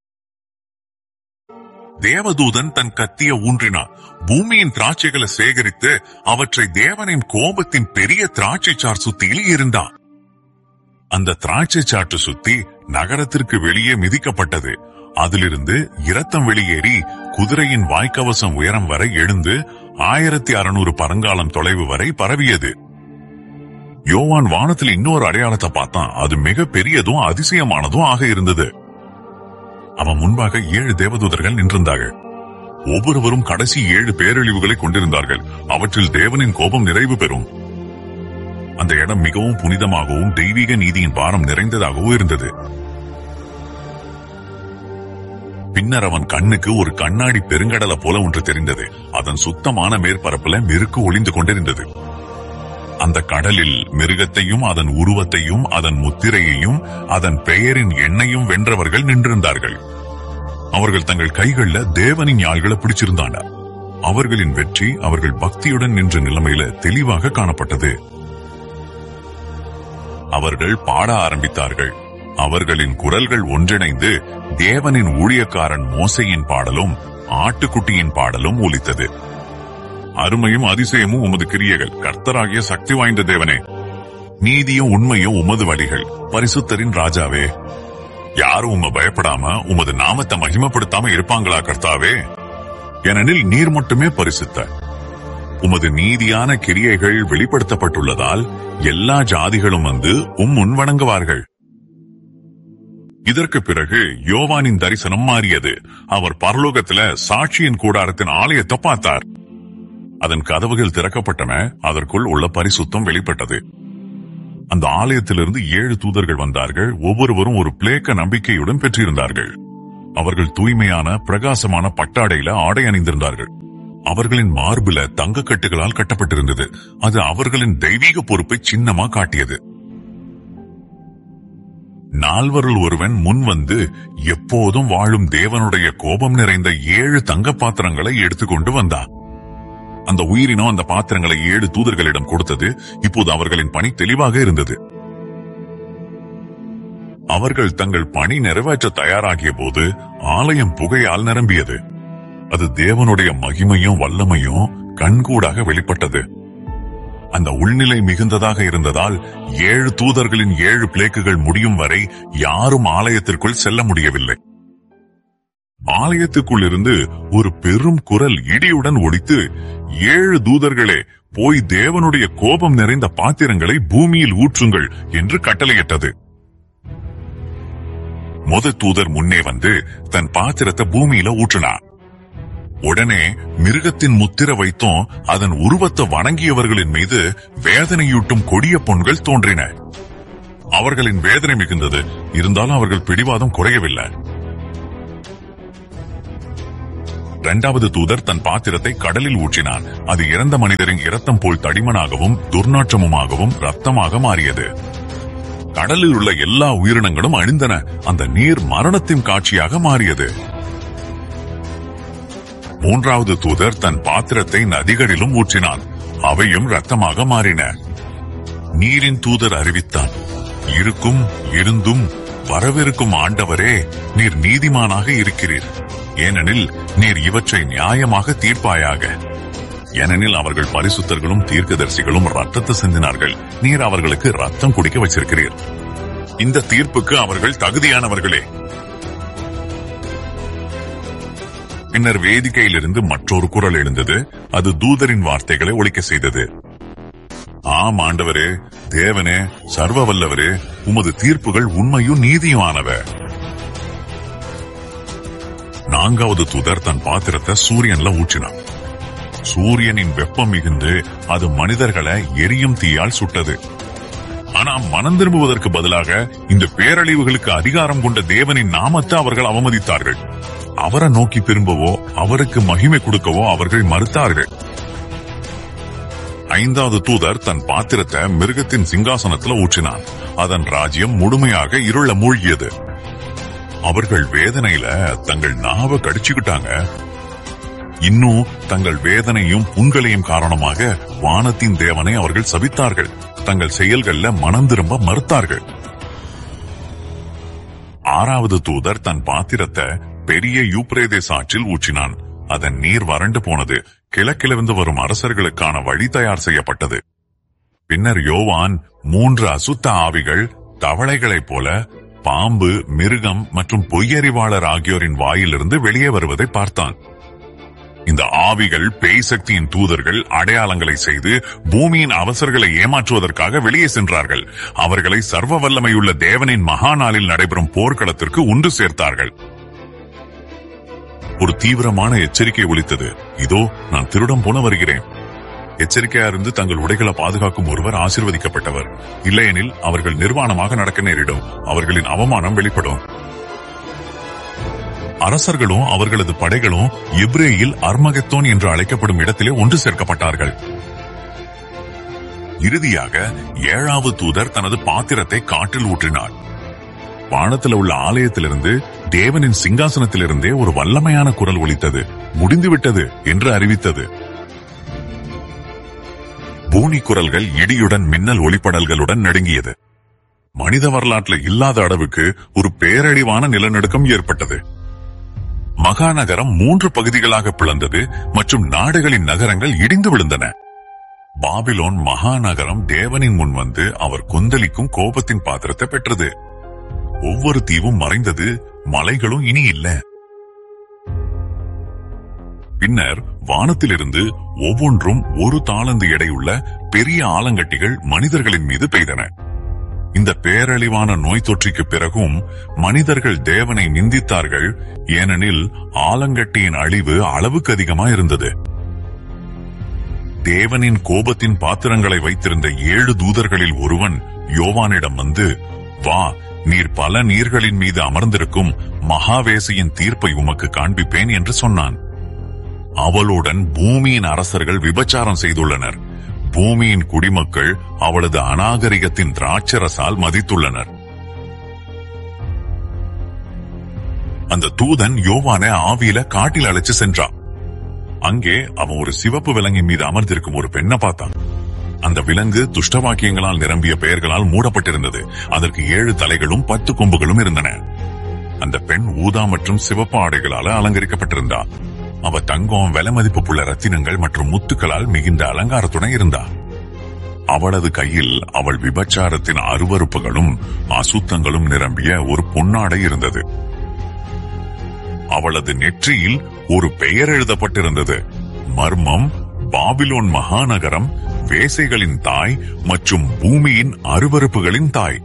தேவதூதன் தன் கத்திய ஊன்றினார். பூமியின் திராட்சைகளை சேகரித்து அவற்றை தேவனின் கோபத்தின் பெரிய திராட்சை சார் சுத்தியில் இருந்தார். அந்த திராட்சை சாற்று சுத்தி நகரத்திற்கு வெளியே மிதிக்கப்பட்டது. அதிலிருந்து இரத்தம் வெளியேறி குதிரையின் வாய்க்கவசம் உயரம் வரை எழுந்து 1600 பரங்காலம் தொலைவு வரை பரவியது. யோவான் வானத்தில் இன்னொரு அடையாளத்தை பார்த்தான். அது மிக பெரியதும் அதிசயமானதும் ஆக இருந்தது. அவன் முன்பாக 7 தேவதூதர்கள் நின்றிருந்தார்கள். ஒவ்வொருவரும் கடைசி 7 பேரழிவுகளை கொண்டிருந்தார்கள். அவற்றில் தேவனின் கோபம் நிறைவு பெறும். அந்த இடம் மிகவும் புனிதமாகவும் தெய்வீக நீதியின் பாரம் நிறைந்ததாகவும் இருந்தது. பின்னர் அவன் கண்ணுக்கு ஒரு கண்ணாடி பெருங்கடலை போல ஒன்று தெரிந்தது. அதன் சுத்தமான மேற்பரப்புல மெருக்கு ஒளிந்து கொண்டிருந்தது. அந்த கடலில் மிருகத்தையும் அதன் உருவத்தையும் அதன் முத்திரையையும் அதன் பெயரின் எண்ணையும் வென்றவர்கள் நின்றிருந்தார்கள். அவர்கள் தங்கள் கைகள்ல தேவனின் யாழ்களை பிடிச்சிருந்தாங்க. அவர்களின் வெற்றி அவர்கள் பக்தியுடன் நின்ற நிலைமையில தெளிவாக காணப்பட்டது. அவர்கள் பாட ஆரம்பித்தார்கள். அவர்களின் குரல்கள் ஒன்றிணைந்து தேவனின் ஊழியக்காரன் மோசையின் பாடலும் ஆட்டுக்குட்டியின் பாடலும் ஒலித்தது. அருமையும் அதிசயமும் உமது கிரியைகள், கர்த்தராகிய சக்தி வாய்ந்த தேவனே. நீதியும் உண்மையும் உமது வழிகள், பரிசுத்தரின் ராஜாவே. யாரும் உம்மை பயப்படாம உமது நாமத்தை மகிமைப்படுத்தாம இருப்பாங்களா கர்த்தாவே? ஏனெனில் நீர் மட்டுமே பரிசுத்தர். உமது நீதியான கிரியைகள் வெளிப்படுத்தப்பட்டுள்ளதால் எல்லா ஜாதிகளும் வந்து முன் வணங்குவார்கள். இதற்கு பிறகு யோவானின் தரிசனம் மாறியது. அவர் பரலோகத்துல சாட்சியின் கூடாரத்தின் ஆலயத்தை பார்த்தார். அதன் கதவுகள் திறக்கப்பட்டன. அதற்குள் உள்ள பரிசுத்தம் வெளிப்பட்டது. அந்த ஆலயத்திலிருந்து 7 தூதர்கள் வந்தார்கள். ஒவ்வொருவரும் ஒரு பிளேக்க நம்பிக்கையுடன் பெற்றிருந்தார்கள். அவர்கள் தூய்மையான பிரகாசமான பட்டாடையில ஆடை அணிந்திருந்தார்கள். அவர்களின் மார்புல தங்கக்கட்டுகளால் கட்டப்பட்டிருந்தது. அது அவர்களின் தெய்வீக பொறுப்பை சின்னமா காட்டியது. நால்வருள் ஒருவன் முன் வந்து எப்போதும் வாழும் தேவனுடைய கோபம் நிறைந்த 7 தங்க பாத்திரங்களை எடுத்துக்கொண்டு வந்தான். அந்த உயிரினம் அந்த பாத்திரங்களை 7 தூதர்களிடம் கொடுத்தது. இப்போது அவர்களின் பணி தெளிவாக இருந்தது. அவர்கள் தங்கள் பணி நிறைவேற்ற தயாராகிய போது ஆலயம் புகையால் நிரம்பியது. அது தேவனுடைய மகிமையும் வல்லமையும் கண்கூடாக வெளிப்பட்டது. அந்த உள்நிலை மிகுந்ததாக இருந்ததால் 7 தூதர்களின் 7 பிளேக்குகள் முடியும் வரை யாரும் ஆலயத்திற்குள் செல்ல முடியவில்லை. ஆலயத்துக்குள் இருந்து ஒரு பெரும் குரல் இடியுடன் ஒலித்து, 7 தூதர்களே, போய் தேவனுடைய கோபம் நிறைந்த பாத்திரங்களை பூமியில் ஊற்றுங்கள் என்று கட்டளையிட்டது. முதல் தூதர் முன்னே வந்து தன் பாத்திரத்தை பூமியில ஊற்றினார். உடனே மிருகத்தின் முத்திர வைத்தும் அதன் உருவத்தை வணங்கியவர்களின் மீது வேதனையூட்டும் கொடிய பொன்கள் தோன்றின. அவர்களின் வேதனை மிகுந்தது. இருந்தாலும் அவர்கள் பிடிவாதம் குறையவில்லை. இரண்டாவது தூதர் தன் பாத்திரத்தை கடலில் ஊற்றினான். அது இறந்த மனிதரின் இரத்தம் போல் தடிமனாகவும் துர்நாற்றமுமாகவும் ரத்தமாக மாறியது. கடலில் உள்ள எல்லா உயிரினங்களும் அழிந்தன. அந்த நீர் மரணத்தின் காட்சியாக மாறியது. மூன்றாவது தூதர் தன் பாத்திரத்தை நதிகளிலும் ஊற்றினான். அவையும் இரத்தமாக மாறின. நீரின் தூதர் அறிவித்தான், இருக்கும் இருந்தும் வரவிருக்கும் ஆண்டவரே, நீர் நீதிமானாக இருக்கிறீர். ஏனெனில் நீர் இவற்றை நியாயமாக தீர்ப்பாயாக. ஏனெனில் அவர்கள் பரிசுத்தர்களும் தீர்க்கதரிசிகளும் ரத்தத்தை சிந்தினார்கள். நீர் அவர்களுக்கு ரத்தம் குடிக்க வச்சிருக்கிறீர். இந்த தீர்ப்புக்கு அவர்கள் தகுதியானவர்களே. பின்னர் வேதிக்கையிலிருந்து மற்றொரு குரல் எழுந்தது. அது தூதரின் வார்த்தைகளை ஒலிக்க செய்தது. ஆம் ஆண்டவரே, தேவனே, சர்வ வல்லவரே, உமது தீர்ப்புகள் உண்மையும் நீதியுமானவ. நான்காவது தூதர் தன் பாத்திரத்தை சூரியன்ல ஊற்றினான். சூரியனின் வெப்பம் மிகுந்து அது மனிதர்களை எரியும் தீயால் சுட்டது. ஆனா மனம் திரும்புவதற்கு பதிலாக இந்த பேரழிவுகளுக்கு அதிகாரம் கொண்ட தேவனின் நாமத்தை அவர்கள் அவமதித்தார்கள். அவரை நோக்கி திரும்பவோ அவருக்கு மகிமை கொடுக்கவோ அவர்கள் மறுத்தார்கள். ஐந்தாவது தூதர் தன் பாத்திரத்தை மிருகத்தின் சிங்காசனத்துல ஊற்றினான். அதன் ராஜ்யம் முழுமையாக இருள மூழ்கியது. அவர்கள் வேதனையில தங்கள் நாவை கடிச்சுக்கிட்டாங்க. இன்னும் தங்கள் வேதனையும் புண்களையும் காரணமாக வானத்தின் தேவனை அவர்கள் சபித்தார்கள். தங்கள் செயல்கள்ல மனம் திரும்ப மறுத்தார்கள். ஆறாவது தூதர் தன் பாத்திரத்தை பெரிய யூப்ரேதேஸ் ஆற்றில் ஊற்றினான். அதன் நீர் வறண்டு போனது. கிழக்கிலிருந்து வரும் அரசர்களுக்கான வழி தயார் செய்யப்பட்டது. பின்னர் யோவான் 3 அசுத்த ஆவிகள் தவளைகளைப் போல பாம்பு, மிருகம் மற்றும் பொய்யறிவாளர் ஆகியோரின் வாயிலிருந்து வெளியே வருவதை பார்த்தான். இந்த ஆவிகள் பேய் சக்தியின் தூதர்கள் அடையாளங்களை செய்து பூமியின் அவசரங்களை ஏமாற்றுவதற்காக வெளியே சென்றார்கள். அவர்களை சர்வ வல்லமையுள்ள தேவனின் மகா நாளில் நடைபெறும் போர்க்களத்திற்கு ஒன்று சேர்த்தார்கள். ஒரு தீவிரமான எச்சரிக்கை ஒலித்தது. இதோ, நான் திருடம் போன வருகிறேன். எச்சரிக்கையா இருந்து தங்கள் உடைகளை பாதுகாக்கும் ஒருவர் ஆசீர்வதிக்கப்பட்டவர். இல்லையெனில் அவர்கள் நிர்வாணமாக நடக்க நேரிடும். அவர்களின் அவமானம் வெளிப்படும். அரசர்களும் அவர்களது படைகளும் எப்ரேயில் அர்மகெத்தோன் என்று அழைக்கப்படும் இடத்திலே ஒன்று சேர்க்கப்பட்டார்கள். இறுதியாக 7வது தூதர் தனது பாத்திரத்தை காற்றில் ஊற்றினார். வானத்தில் உள்ள ஆலயத்திலிருந்து தேவனின் சிங்காசனத்திலிருந்தே ஒரு வல்லமையான குரல் ஒலித்தது. முடிந்துவிட்டது என்று அறிவித்தது. பூனி குரல்கள் இடியுடன் மின்னல் ஒளிப்படல்களுடன் நடுங்கியது. மனித வரலாற்றில் இல்லாத அளவுக்கு ஒரு பேரழிவான நிலநடுக்கம் ஏற்பட்டது. மகாநகரம் 3 பகுதிகளாக பிளந்தது மற்றும் நாடுகளின் நகரங்கள் இடிந்து விழுந்தன. பாபிலோன் மகாநகரம் தேவனின் முன் வந்து அவர் கொந்தளிக்கும் கோபத்தின் பாத்திரத்தை பெற்றது. ஒவ்வொரு தீவும் மறைந்தது. மலைகளும் இனி இல்ல. பின்னர் வானத்திலிருந்து ஒவ்வொன்றும் 1 தாலந்து எடையுள்ள பெரிய ஆலங்கட்டிகள் மனிதர்களின் மீது பெய்தன. இந்த பேரழிவான நோய் தொற்றிக்கு பிறகும் மனிதர்கள் தேவனை நிந்தித்தார்கள். ஏனெனில் ஆலங்கட்டியின் அழிவு அளவுக்கு அதிகமா இருந்தது. தேவனின் கோபத்தின் பாத்திரங்களை வைத்திருந்த 7 தூதர்களில் ஒருவன் யோவானிடம் வந்து, வா, நீர் பல நீர்களின் மீது அமர்ந்திருக்கும் மகாவேசியின் தீர்ப்பை உமக்கு காண்பிப்பேன் என்று சொன்னான். அவளுடன் பூமியின் அரசர்கள் விபச்சாரம் செய்துள்ளனர். பூமியின் குடிமக்கள் அவளது அநாகரிகத்தின் திராட்சரசால் மதித்துள்ளனர். அந்த தூதன் யோவானை ஆவியில காட்டில் அழைச்சு சென்றான். அங்கே அவன் ஒரு சிவப்பு விலங்கின் மீது அமர்ந்திருக்கும் ஒரு பெண்ணை பார்த்தான். அந்த விலங்கு துஷ்டவாக்கியங்களால் நிரம்பிய பெயர்களால் மூடப்பட்டிருந்தது. அதற்கு 7 தலைகளும் 10 கொம்புகளும் இருந்தன. அந்த பெண் ஊதா மற்றும் சிவப்பு ஆடைகளால் அலங்கரிக்கப்பட்டிருந்தாள். அவ தங்கம், விலை மதிப்புள்ள ரத்தினங்கள் மற்றும் முத்துக்களால் மிகுந்த அலங்காரத்துடன் இருந்தாள். அவளது கையில் அவள் விபச்சாரத்தின் அருவருப்புகளும் அசுத்தங்களும் நிரம்பிய ஒரு பொன்னாடை இருந்தது. அவளது நெற்றியில் ஒரு பெயர் எழுதப்பட்டிருந்தது. மர்மம்: பாபிலோன் மகாநகரம், வேசைகளின் தாய் மற்றும் பூமியின் அருவருப்புகளின் தாய்.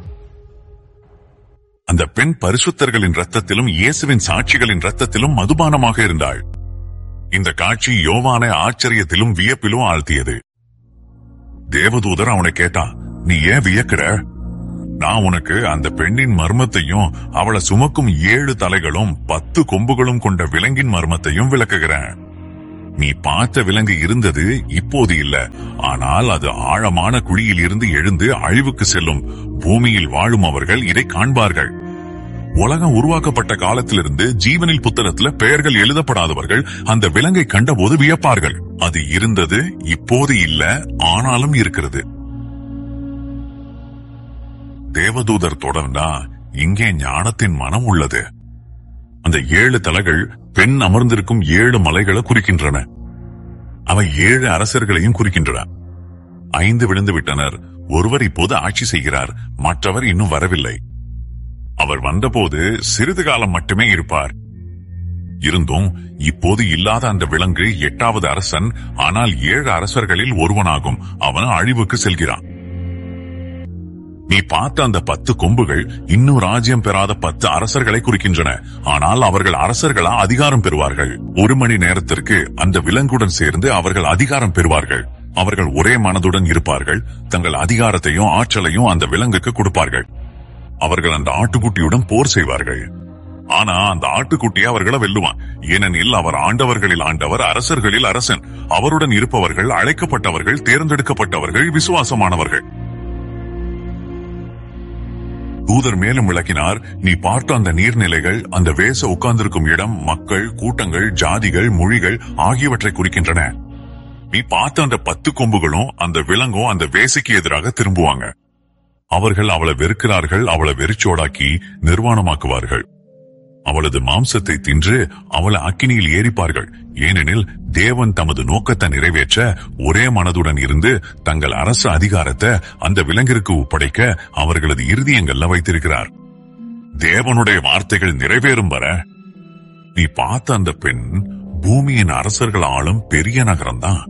அந்த பெண் பரிசுத்தர்களின் இரத்தத்திலும் இயேசுவின் சாட்சிகளின் இரத்தத்திலும் மதுபானமாக இருந்தாள். இந்த காட்சி யோவானை ஆச்சரியத்திலும் வியப்பிலும் ஆழ்த்தியது. தேவதூதர் அவனை கேட்டா, நீ ஏன் வியக்கிற? நான் உனக்கு அந்த பெண்ணின் மர்மத்தையும் அவளை சுமக்கும் 7 தலைகளும் 10 கொம்புகளும் கொண்ட விலங்கின் மர்மத்தையும் விளக்குகிறேன். நீ பார்த்த விலங்கு இருந்தது, இப்போது இல்ல. ஆனால் அது ஆழமான குழியில் இருந்து எழுந்து அழிவுக்கு செல்லும். பூமியில் வாழும் அவர்கள் இதை காண்பார்கள். உலகம் உருவாக்கப்பட்ட காலத்திலிருந்து ஜீவனில் புத்தகத்துல பெயர்கள் எழுதப்படாதவர்கள் அந்த விலங்கை கண்டபோது வியப்பார்கள். அது இருந்தது, இப்போது இல்ல, ஆனாலும் இருக்கிறது. தேவதூதர் தொடர்ந்தா, இங்கே ஞானத்தின் மனம் உள்ளது. அந்த 7 தலைகள் பெண் அமர்ந்திருக்கும் 7 மலைகளை குறிக்கின்றன. அவை 7 அரசர்களையும் குறிக்கின்றன. 5 விழுந்து விட்டனர். ஒருவர் இப்போது ஆட்சி செய்கிறார், மற்றவர் இன்னும் வரவில்லை. அவர் வந்தபோது சிறிது காலம் மட்டுமே இருப்பார். இருந்தும் இப்போது இல்லாத அந்த விலங்கு 8வது அரசன். ஆனால் 7 அரசர்களில் ஒருவனாகும். அவன் அழிவுக்கு செல்கிறான். நீ பார்த்த அந்த 10 கொம்புகள் இன்னும் ராஜ்யம் பெறாத 10 அரசர்களை குறிக்கின்றன. ஆனால் அவர்கள் அரசர்களா அதிகாரம் பெறுவார்கள். 1 மணி நேரத்திற்கு அந்த விலங்குடன் சேர்ந்து அவர்கள் அதிகாரம் பெறுவார்கள். அவர்கள் ஒரே மனதுடன் இருப்பார்கள். தங்கள் அதிகாரத்தையும் ஆற்றலையும் அந்த விலங்குக்கு கொடுப்பார்கள். அவர்கள் அந்த ஆட்டுக்குட்டியுடன் போர் செய்வார்கள். ஆனா அந்த ஆட்டுக்குட்டி அவர்களை வெல்லுவான். ஏனெனில் அவர் ஆண்டவர்களில் ஆண்டவர், அரசர்களில் அரசன். அவருடன் இருப்பவர்கள் அழைக்கப்பட்டவர்கள், தேர்ந்தெடுக்கப்பட்டவர்கள், விசுவாசமானவர்கள். தூதர் மேலும் விளக்கினார், நீ பார்த்த அந்த நீர்நிலைகள் அந்த வேச உட்கார்ந்திருக்கும் இடம், மக்கள், கூட்டங்கள், ஜாதிகள், மொழிகள் ஆகியவற்றை குறிக்கின்றன. நீ பார்த்த அந்த 10 கொம்புகளும் அந்த விலங்கும் அந்த வேசைக்கு எதிராக திரும்புவாங்க. அவர்கள் அவளை வெறுக்கிறார்கள், அவளை வெறிச்சோடாக்கி நிர்வாணமாக்குவார்கள். அவளது மாம்சத்தை தின்று அவளை அக்கினியில் ஏறிப்பார்கள். ஏனெனில் தேவன் தமது நோக்கத்தை நிறைவேற்ற ஒரே மனதுடன் இருந்து தங்கள் அரசு அதிகாரத்தை அந்த விலங்கிற்கு ஒப்படைக்க அவர்களது இருதயங்கள்ல வைத்திருக்கிறார். தேவனுடைய வார்த்தைகள் நிறைவேறும் வர நீ பார்த்த அந்த பெண் பூமியின் அரசர்கள் ஆளும் பெரிய நகரம்தான்.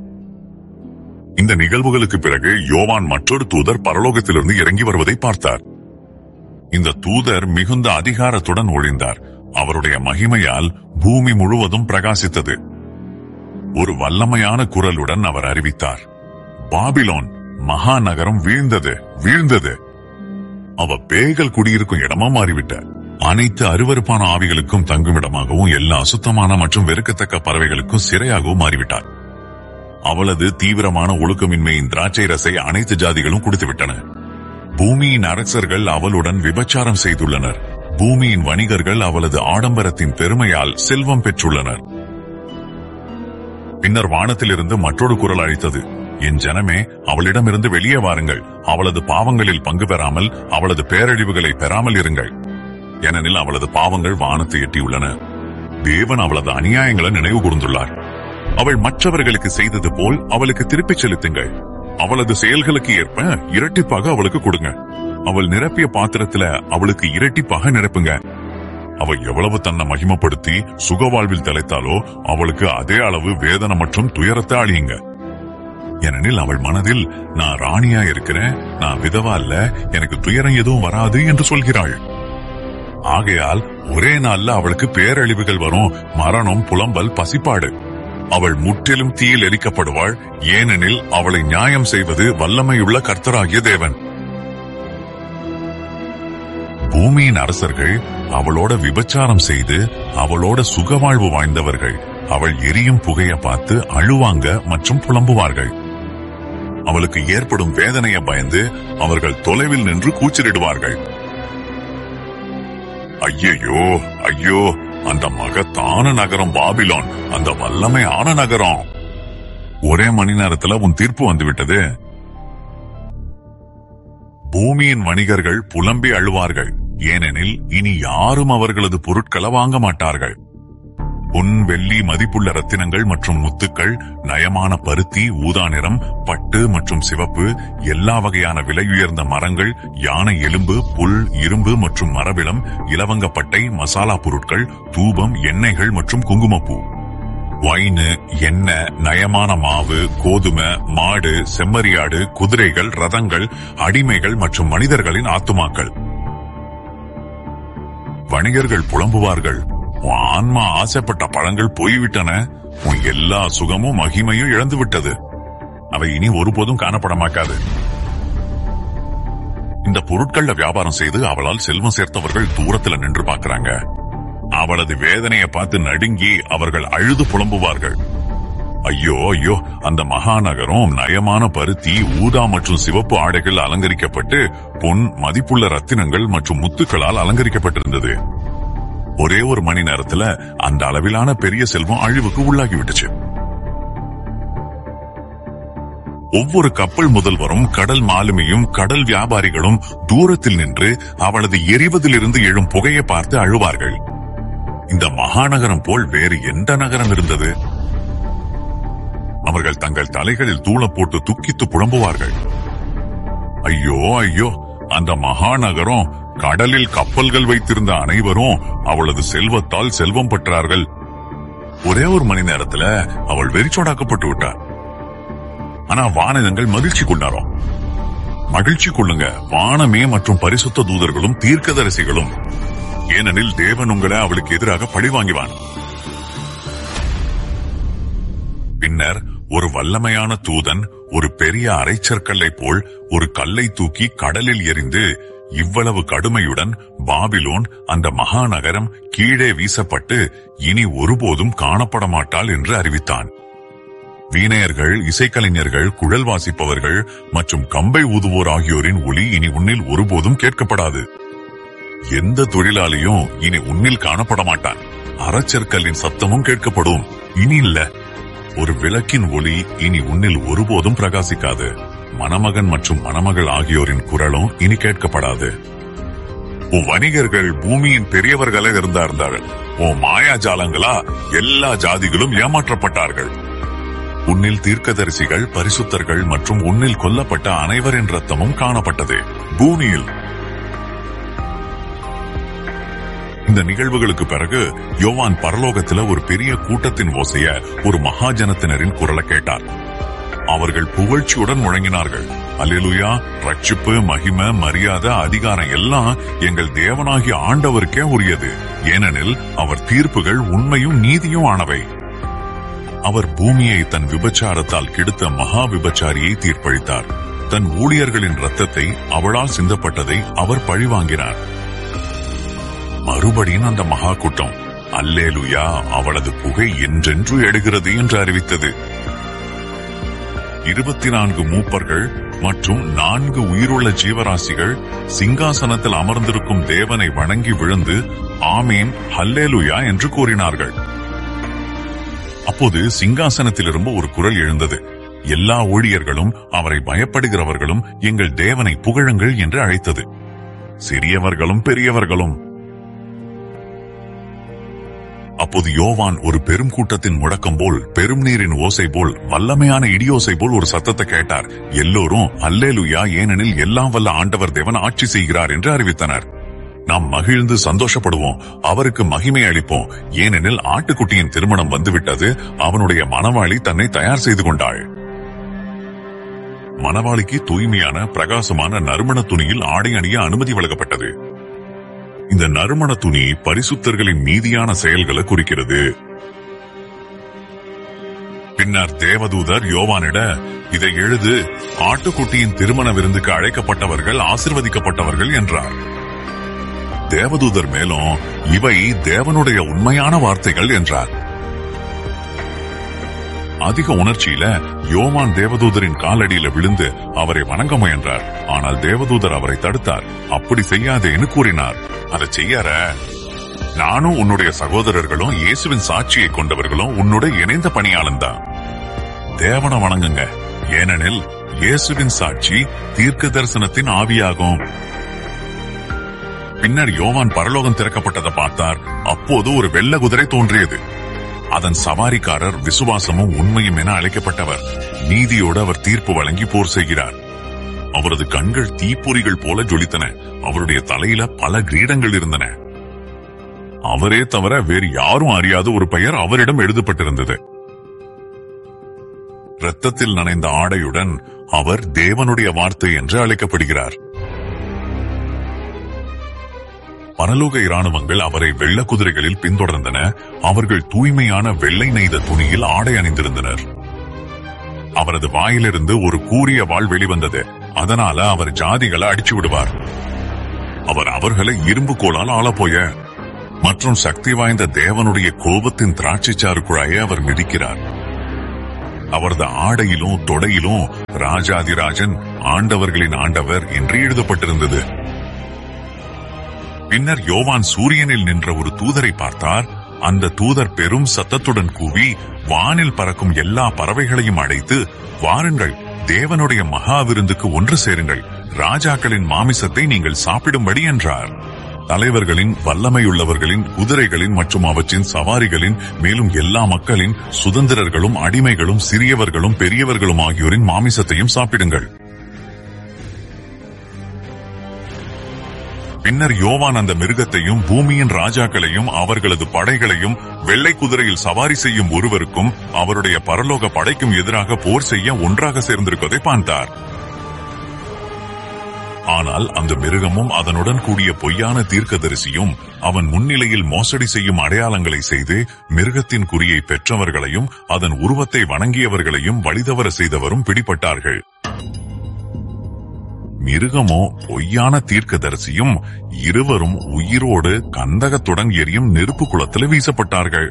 இந்த நிகழ்வுகளுக்கு பிறகு யோவான் மற்றொரு தூதர் பரலோகத்திலிருந்து இறங்கி வருவதை பார்த்தார். இந்த தூதர் மிகுந்த அதிகாரத்துடன் ஒளிந்தார். அவருடைய மகிமையால் பூமி முழுவதும் பிரகாசித்தது. ஒரு வல்லமையான குரலுடன் அவர் அறிவித்தார், பாபிலோன் மகா நகரம் வீழ்ந்தது, வீழ்ந்தது. அவ பேய்கள் குடியிருக்கும் இடமா மாறிவிட்டார். அனைத்து அருவருப்பான ஆவிகளுக்கும் தங்குமிடமாகவும் எல்லா அசுத்தமான மற்றும் வெறுக்கத்தக்க பறவைகளுக்கும் சிறையாகவும் மாறிவிட்டார். அவளது தீவிரமான ஒழுக்கமின்மையின் திராட்சை ரசை அனைத்து ஜாதிகளும் குடித்துவிட்டன. பூமியின் அரசர்கள் அவளுடன் விபச்சாரம் செய்துள்ளனர். பூமியின் வணிகர்கள் அவளது ஆடம்பரத்தின் பெருமையால் செல்வம் பெற்றுள்ளனர். பின்னர் வானத்திலிருந்து மற்றொரு குரல் அழைத்தது, என் ஜனமே, அவளிடமிருந்து வெளியே வாருங்கள். அவளது பாவங்களில் பங்கு பெறாமல், அவளது பேரழிவுகளை பெறாமல் இருங்கள். ஏனெனில் அவளது பாவங்கள் வானத்தை எட்டியுள்ளன. தேவன் அவளது அநியாயங்களை நினைவு கூர்ந்துள்ளார். அவள் மற்றவர்களுக்கு செய்தது போல் அவளுக்கு திருப்பிச் செலுத்துங்கள். அவளது செயல்களுக்கு ஏற்ப இரட்டிப்பாக அவளுக்கு கொடுங்க. அவள் நிரப்பிய பாத்திரத்துல அவளுக்கு இரட்டிப்பாக நிரப்புங்க. அவள் எவ்வளவு தன்னை மகிமைப்படுத்தி சுகவாழ்வில் தலைத்தாலோ அவளுக்கு அதே அளவு வேதனை மற்றும் துயரத்தை அழியுங்க. ஏனெனில் அவள் மனதில், நான் ராணியா இருக்கிறேன், நான் விதவா இல்ல, எனக்கு துயரம் எதுவும் வராது என்று சொல்கிறாள். ஆகையால் ஒரே நாள்ல அவளுக்கு பேரழிவுகள் வரும், மரணம், புலம்பல், பசிப்பாடு. அவள் முற்றிலும் தீயில் எரிக்கப்படுவாள். ஏனெனில் அவளை நியாயம் செய்வது வல்லமையுள்ள கர்த்தராகிய தேவன். பூமியின் அரசர்கள் அவளோட விபச்சாரம் செய்து அவளோட சுகவாழ்வு வாழ்ந்தவர்கள் அவள் எரியும் புகைய பார்த்து அழுவாங்க மற்றும் புலம்புவார்கள். அவளுக்கு ஏற்படும் வேதனையை பயந்து அவர்கள் தொலைவில் நின்று கூச்சலிடுவார்கள். ஐயோ ஐயோ, அந்த மகத்தான நகரம் பாபிலோன், அந்த வல்லமையான நகரம். ஒரே மணி நேரத்துல உன் தீர்ப்பு வந்துவிட்டது. பூமியின் வணிகர்கள் புலம்பி அழுவார்கள். ஏனெனில் இனி யாரும் அவர்களது பொருட்களை வாங்க மாட்டார்கள். பொன், வெள்ளி, மதிப்புள்ள ரத்தினங்கள் மற்றும் முத்துக்கள், நயமான பருத்தி, ஊதா நிறம், பட்டு மற்றும் சிவப்பு, எல்லா வகையான விலையுயர்ந்த மரங்கள், யானை எலும்பு, புல், இரும்பு மற்றும் மரவிலம், இலவங்கப்பட்டை, மசாலா பொருட்கள், தூபம், எண்ணெய்கள் மற்றும் குங்குமப்பூ, வைனு, எண்ணெய், நயமான மாவு, கோதுமை, மாடு, செம்மறியாடு, குதிரைகள், ரதங்கள், அடிமைகள் மற்றும் மனிதர்களின் ஆத்துமாக்கள். வணிகர்கள் புலம்புவார்கள், உன் ஆன்மா ஆசைப்பட்ட பழங்கள் போய்விட்டன, உன் எல்லா சுகமும் மகிமையும் இழந்து விட்டது, அவை இனி ஒருபோதும் காணப்பட மாட்டாது. இந்த பொருட்கள்ல வியாபாரம் செய்து அவளால் செல்வம் சேர்த்தவர்கள் தூரத்துல நின்று பார்க்கறாங்க. அவளது வேதனையை பார்த்து நடுங்கி அவர்கள் அழுது புலம்புவார்கள். ஐயோ ஐயோ, அந்த மகாநகரம் நயமான பருத்தி, ஊதா மற்றும் சிவப்பு ஆடைகள் அலங்கரிக்கப்பட்டு பொன், மதிப்புள்ள ரத்தினங்கள் மற்றும் முத்துக்களால் அலங்கரிக்கப்பட்டிருந்தது. ஒரே ஒரு மணி நேரத்துல அந்த அளவிலான பெரிய செல்வம் அழிவுக்கு உள்ளாகிவிட்டுச்சு. ஒவ்வொரு கப்பல் முதல்வரும், கடல் மாலுமியும், கடல் வியாபாரிகளும் தூரத்தில் நின்று அவளது எரிவதிலிருந்து எழும் புகையை பார்த்து அழுவார்கள். இந்த மகாநகரம் போல் வேறு எந்த நகரம் இருந்தது? அவர்கள் தங்கள் தலைகளில் தூள போட்டு துக்கித்து புலம்புவார்கள். ஐயோ ஐயோ, அந்த மகாநகரம், கடலில் கப்பல்கள் வைத்திருந்த அனைவரும் அவளது செல்வத்தால் செல்வம் பெற்றார்கள். ஒரே ஒரு மணி நேரத்துல அவள் வெறிச்சோடாக்கப்பட்டு விட்டார். ஆனா வானங்கள் மகிழ்ச்சி கொண்டாரோம். மகிழ்ச்சி கொள்ளுங்க வானமே மற்றும் பரிசுத்த தூதர்களும் தீர்க்கதரிசிகளும், ஏனெனில் தேவன் உங்களை அவளுக்கு எதிராக பழி வாங்கிவான். பின்னர் ஒரு வல்லமையான தூதன் ஒரு பெரிய அரைச்சற்கல்லை போல் ஒரு கல்லை தூக்கி கடலில் எறிந்து, இவ்வளவு கடுமையுடன் பாபிலோன், அந்த மகாநகரம் கீழே வீசப்பட்டு இனி ஒருபோதும் காணப்பட மாட்டாள் என்று அறிவித்தான். வீணையர்கள், இசைக்கலைஞர்கள், குழல் வாசிப்பவர்கள் மற்றும் கம்பை ஊதுவோர் ஆகியோரின் ஒலி இனி உன்னில் ஒருபோதும் கேட்கப்படாது. எந்த தொழிலாளியும் இனி உன்னில் காணப்பட மாட்டான். அரைச்சற்கல்லின் சத்தமும் கேட்கப்படும். இனி இல்ல. ஒரு விளக்கின் ஒளி இனி உன்னில் ஒருபோதும் பிரகாசிக்காது. மணமகன் மற்றும் மணமகள் ஆகியோரின் குரலும் இனி கேட்கப்படாது. உன் வணிகர்கள் பூமியின் பெரியவர்களே இருந்தார்கள். உன் மாயாஜாலங்களா எல்லா ஜாதிகளும் ஏமாற்றப்பட்டார்கள். உன்னில் தீர்க்கதரிசிகள், பரிசுத்தர்கள் மற்றும் உன்னில் கொல்லப்பட்ட அனைவரின் ரத்தமும் காணப்பட்டது பூமியில். இந்த நிகழ்வுகளுக்கு பிறகு யோவான் பரலோகத்துல ஒரு பெரிய கூட்டத்தின் ஓசைய, ஒரு மகாஜனத்தினரின் குரலை கேட்டார். அவர்கள் புகழ்ச்சியுடன் முழங்கினார்கள். அல்லேலூயா, ரட்சிப்பு, மகிமை, மரியாதை, அதிகாரம் எல்லாம் எங்கள் தேவனாகிய ஆண்டவருக்கே உரியது. ஏனெனில் அவர் தீர்ப்புகள் உண்மையும் நீதியும் ஆனவை. அவர் பூமியை தன் விபச்சாரத்தால் கெடுத்த மகா விபச்சாரியை தீர்ப்பளித்தார். தன் ஊழியர்களின் ரத்தத்தை, அவளால் சிந்தப்பட்டதை அவர் பழிவாங்கினார். மறுபடியும் அந்த மகா கூட்டம் அல்லேலூயா, அவளது புகை என்றென்று எழுகிறது என்று அறிவித்தது. 24 மூப்பர்கள் மற்றும் 4 உயிருள்ள ஜீவராசிகள் சிங்காசனத்தில் அமர்ந்திருக்கும் தேவனை வணங்கி விழுந்து ஆமீன், அல்லேலூயா என்று கூறினார்கள். அப்போது சிங்காசனத்திலிருந்து ஒரு குரல் எழுந்தது. எல்லா ஊழியர்களும், அவரை பயப்படுகிறவர்களும் எங்கள் தேவனை புகழுங்கள் என்று அழைத்தது. சிறியவர்களும் பெரியவர்களும். அப்போது யோவான் ஒரு பெரும் கூட்டத்தின் முழக்கம் போல், பெரும் நீரின் ஓசை போல், வல்லமையான இடியோசை போல் ஒரு சத்தத்தை கேட்டார். எல்லோரும் அல்லேலூயா, ஏனெனில் எல்லாம் வல்ல ஆண்டவர் தேவன் ஆட்சி செய்கிறார் என்று அறிவித்தனர். நாம் மகிழ்ந்து சந்தோஷப்படுவோம், அவருக்கு மகிமை அளிப்போம், ஏனெனில் ஆட்டுக்குட்டியின் திருமணம் வந்துவிட்டது, அவனுடைய மணவாளி தன்னை தயார் செய்து கொண்டாள். மணவாளிக்கு தூய்மையான பிரகாசமான நறுமண துணியில் ஆடை அணிய அனுமதி வழங்கப்பட்டது. இந்த நறுமண துணி பரிசுத்தர்களின் நீதியான செயல்களை குறிக்கிறது. பின்னர் தேவதூதர் யோவானிட, இதை எழுது, ஆட்டுக்குட்டியின் திருமண விருந்துக்கு அழைக்கப்பட்டவர்கள் ஆசிர்வதிக்கப்பட்டவர்கள் என்றார். தேவதூதர் மேலும், இவை தேவனுடைய உண்மையான வார்த்தைகள் என்றார். அதிக உணர்ச்சியில யோவான் தேவதூதரின் காலடியில விழுந்து அவரை வணங்க முயன்றார். ஆனால் தேவதூதர் அவரை தடுத்தார். அப்படி செய்யாதேன்னு கூறினார். அதை செய்யார, நானும் உன்னுடைய சகோதரர்களும் இயேசுவின் சாட்சியை கொண்டவர்களும் உன்னோட இணைந்த பணியாளன் தான். தேவனை வணங்குங்க, ஏனெனில் இயேசுவின் சாட்சி தீர்க்க தரிசனத்தின் ஆவியாகும். பின்னர் யோவான் பரலோகம் திறக்கப்பட்டதை பார்த்தார். அப்போது ஒரு வெள்ள குதிரை தோன்றியது. அதன் சவாரிக்காரர் விசுவாசமும் உண்மையும் என அழைக்கப்பட்டவர். நீதியோடு அவர் தீர்ப்பு வழங்கி போர் செய்கிறார். அவரது கண்கள் தீப்பொறிகள் போல ஜொலித்தன. அவருடைய தலையில பல கிரீடங்கள் இருந்தன. அவரே தவிர வேறு யாரும் அறியாத ஒரு பெயர் அவரிடம் எழுதப்பட்டிருந்தது. இரத்தத்தில் நனைந்த ஆடையுடன் அவர் தேவனுடைய வார்த்தை என்று அழைக்கப்படுகிறார். பரலோக இராணுவங்கள் அவரை வெள்ள குதிரைகளில் பின்தொடர்ந்தன. அவர்கள் தூய்மையான வெள்ளை நெய்த துணியில் ஆடை அணிந்திருந்தனர். அவரது வாயிலிருந்து ஒரு கூரிய வாள் வெளிவந்தது. அதனால அவர் ஜாதிகளை அடிச்சு விடுவார். அவர் அவர்களை இரும்பு கோலால் ஆளப்போய மற்றும் சக்தி வாய்ந்த தேவனுடைய கோபத்தின் திராட்சைச்சாறு குழாயை அவர் மிதிக்கிறார். அவரது ஆடையிலும் தொடையிலும் ராஜாதிராஜன், ஆண்டவர்களின் ஆண்டவர் என்று எழுதப்பட்டிருந்தது. பின்னர் யோவான் சூரியனில் நின்ற ஒரு தூதரை பார்த்தார். அந்த தூதர் பெரும் சத்தத்துடன் கூவி வானில் பறக்கும் எல்லா பறவைகளையும் அழைத்து, வாருங்கள், தேவனுடைய மகா விருந்துக்கு ஒன்று சேருங்கள், ராஜாக்களின் மாமிசத்தை நீங்கள் சாப்பிடும்படி என்றார். தலைவர்களின், வல்லமையுள்ளவர்களின், குதிரைகளின் மற்றும் அவற்றின் சவாரிகளின், மேலும் எல்லா மக்களின், சுதந்திரர்களும் அடிமைகளும் சிறியவர்களும் பெரியவர்களும் ஆகியோரின் மாமிசத்தையும் சாப்பிடுங்கள். பின்னர் யோவான் அந்த மிருகத்தையும் பூமியின் ராஜாக்களையும் அவர்களது படைகளையும் வெள்ளை குதிரையில் சவாரி செய்யும் ஒருவருக்கும் அவருடைய பரலோக படைக்கும் எதிராக போர் செய்ய ஒன்றாக சேர்ந்திருப்பதை பார்த்தார். ஆனால் அந்த மிருகமும் அதனுடன் கூடிய பொய்யான தீர்க்கதரிசியும் அவன் முன்னிலையில் மோசடி செய்யும் அடையாளங்களை செய்து மிருகத்தின் குறியை பெற்றவர்களையும் அதன் உருவத்தை வணங்கியவர்களையும் வழிதவற செய்தவரும் பிடிபட்டார்கள். மிருகமோ பொய்யான தீர்க்கதரிசியும் இருவரும் உயிரோடு கந்தகத்துடன் எரியும் நெருப்பு குளத்தில் வீசப்பட்டார்கள்.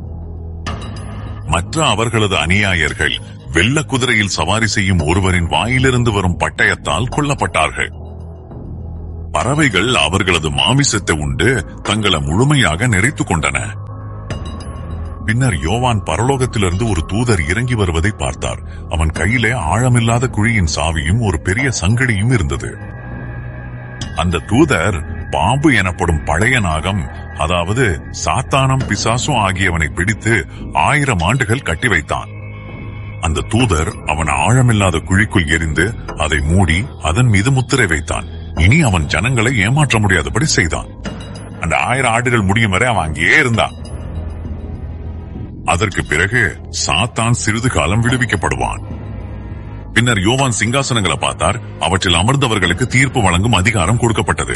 மற்ற அவர்களது அநியாயர்கள் வெள்ள குதிரையில் சவாரி செய்யும் ஒருவரின் வாயிலிருந்து வரும் பட்டயத்தால் கொல்லப்பட்டார்கள். பறவைகள் அவர்களது மாமிசத்தை உண்டு தங்களை முழுமையாக நிறைத்துக் கொண்டன. பின்னர் யோவான் பரலோகத்திலிருந்து ஒரு தூதர் இறங்கி வருவதை பார்த்தார். அவன் கையிலே ஆழமில்லாத குழியின் சாவியும் ஒரு பெரிய சங்கடியும் இருந்தது. அந்த தூதர் பாம்பு எனப்படும் பழைய நாகம், அதாவது சாத்தானம் பிசாசும் ஆகியவனை பிடித்து 1000 ஆண்டுகள் கட்டி வைத்தான். அந்த தூதர் அவன் ஆழமில்லாத குழிக்குள் எரிந்து அதை மூடி அதன் மீது முத்திரை வைத்தான். இனி அவன் ஜனங்களை ஏமாற்ற முடியாதபடி செய்தான். அந்த 1000 ஆண்டுகள் முடியும் வரை அவன் அங்கேயே இருந்தான். அதற்கு பிறகு சாத்தான் சிறிது காலம் விடுவிக்கப்படுவான். பின்னர் யோவான் சிங்காசனங்களை பார்த்தார். அவற்றில் அமர்ந்தவர்களுக்கு தீர்ப்பு வழங்கும் அதிகாரம் கொடுக்கப்பட்டது.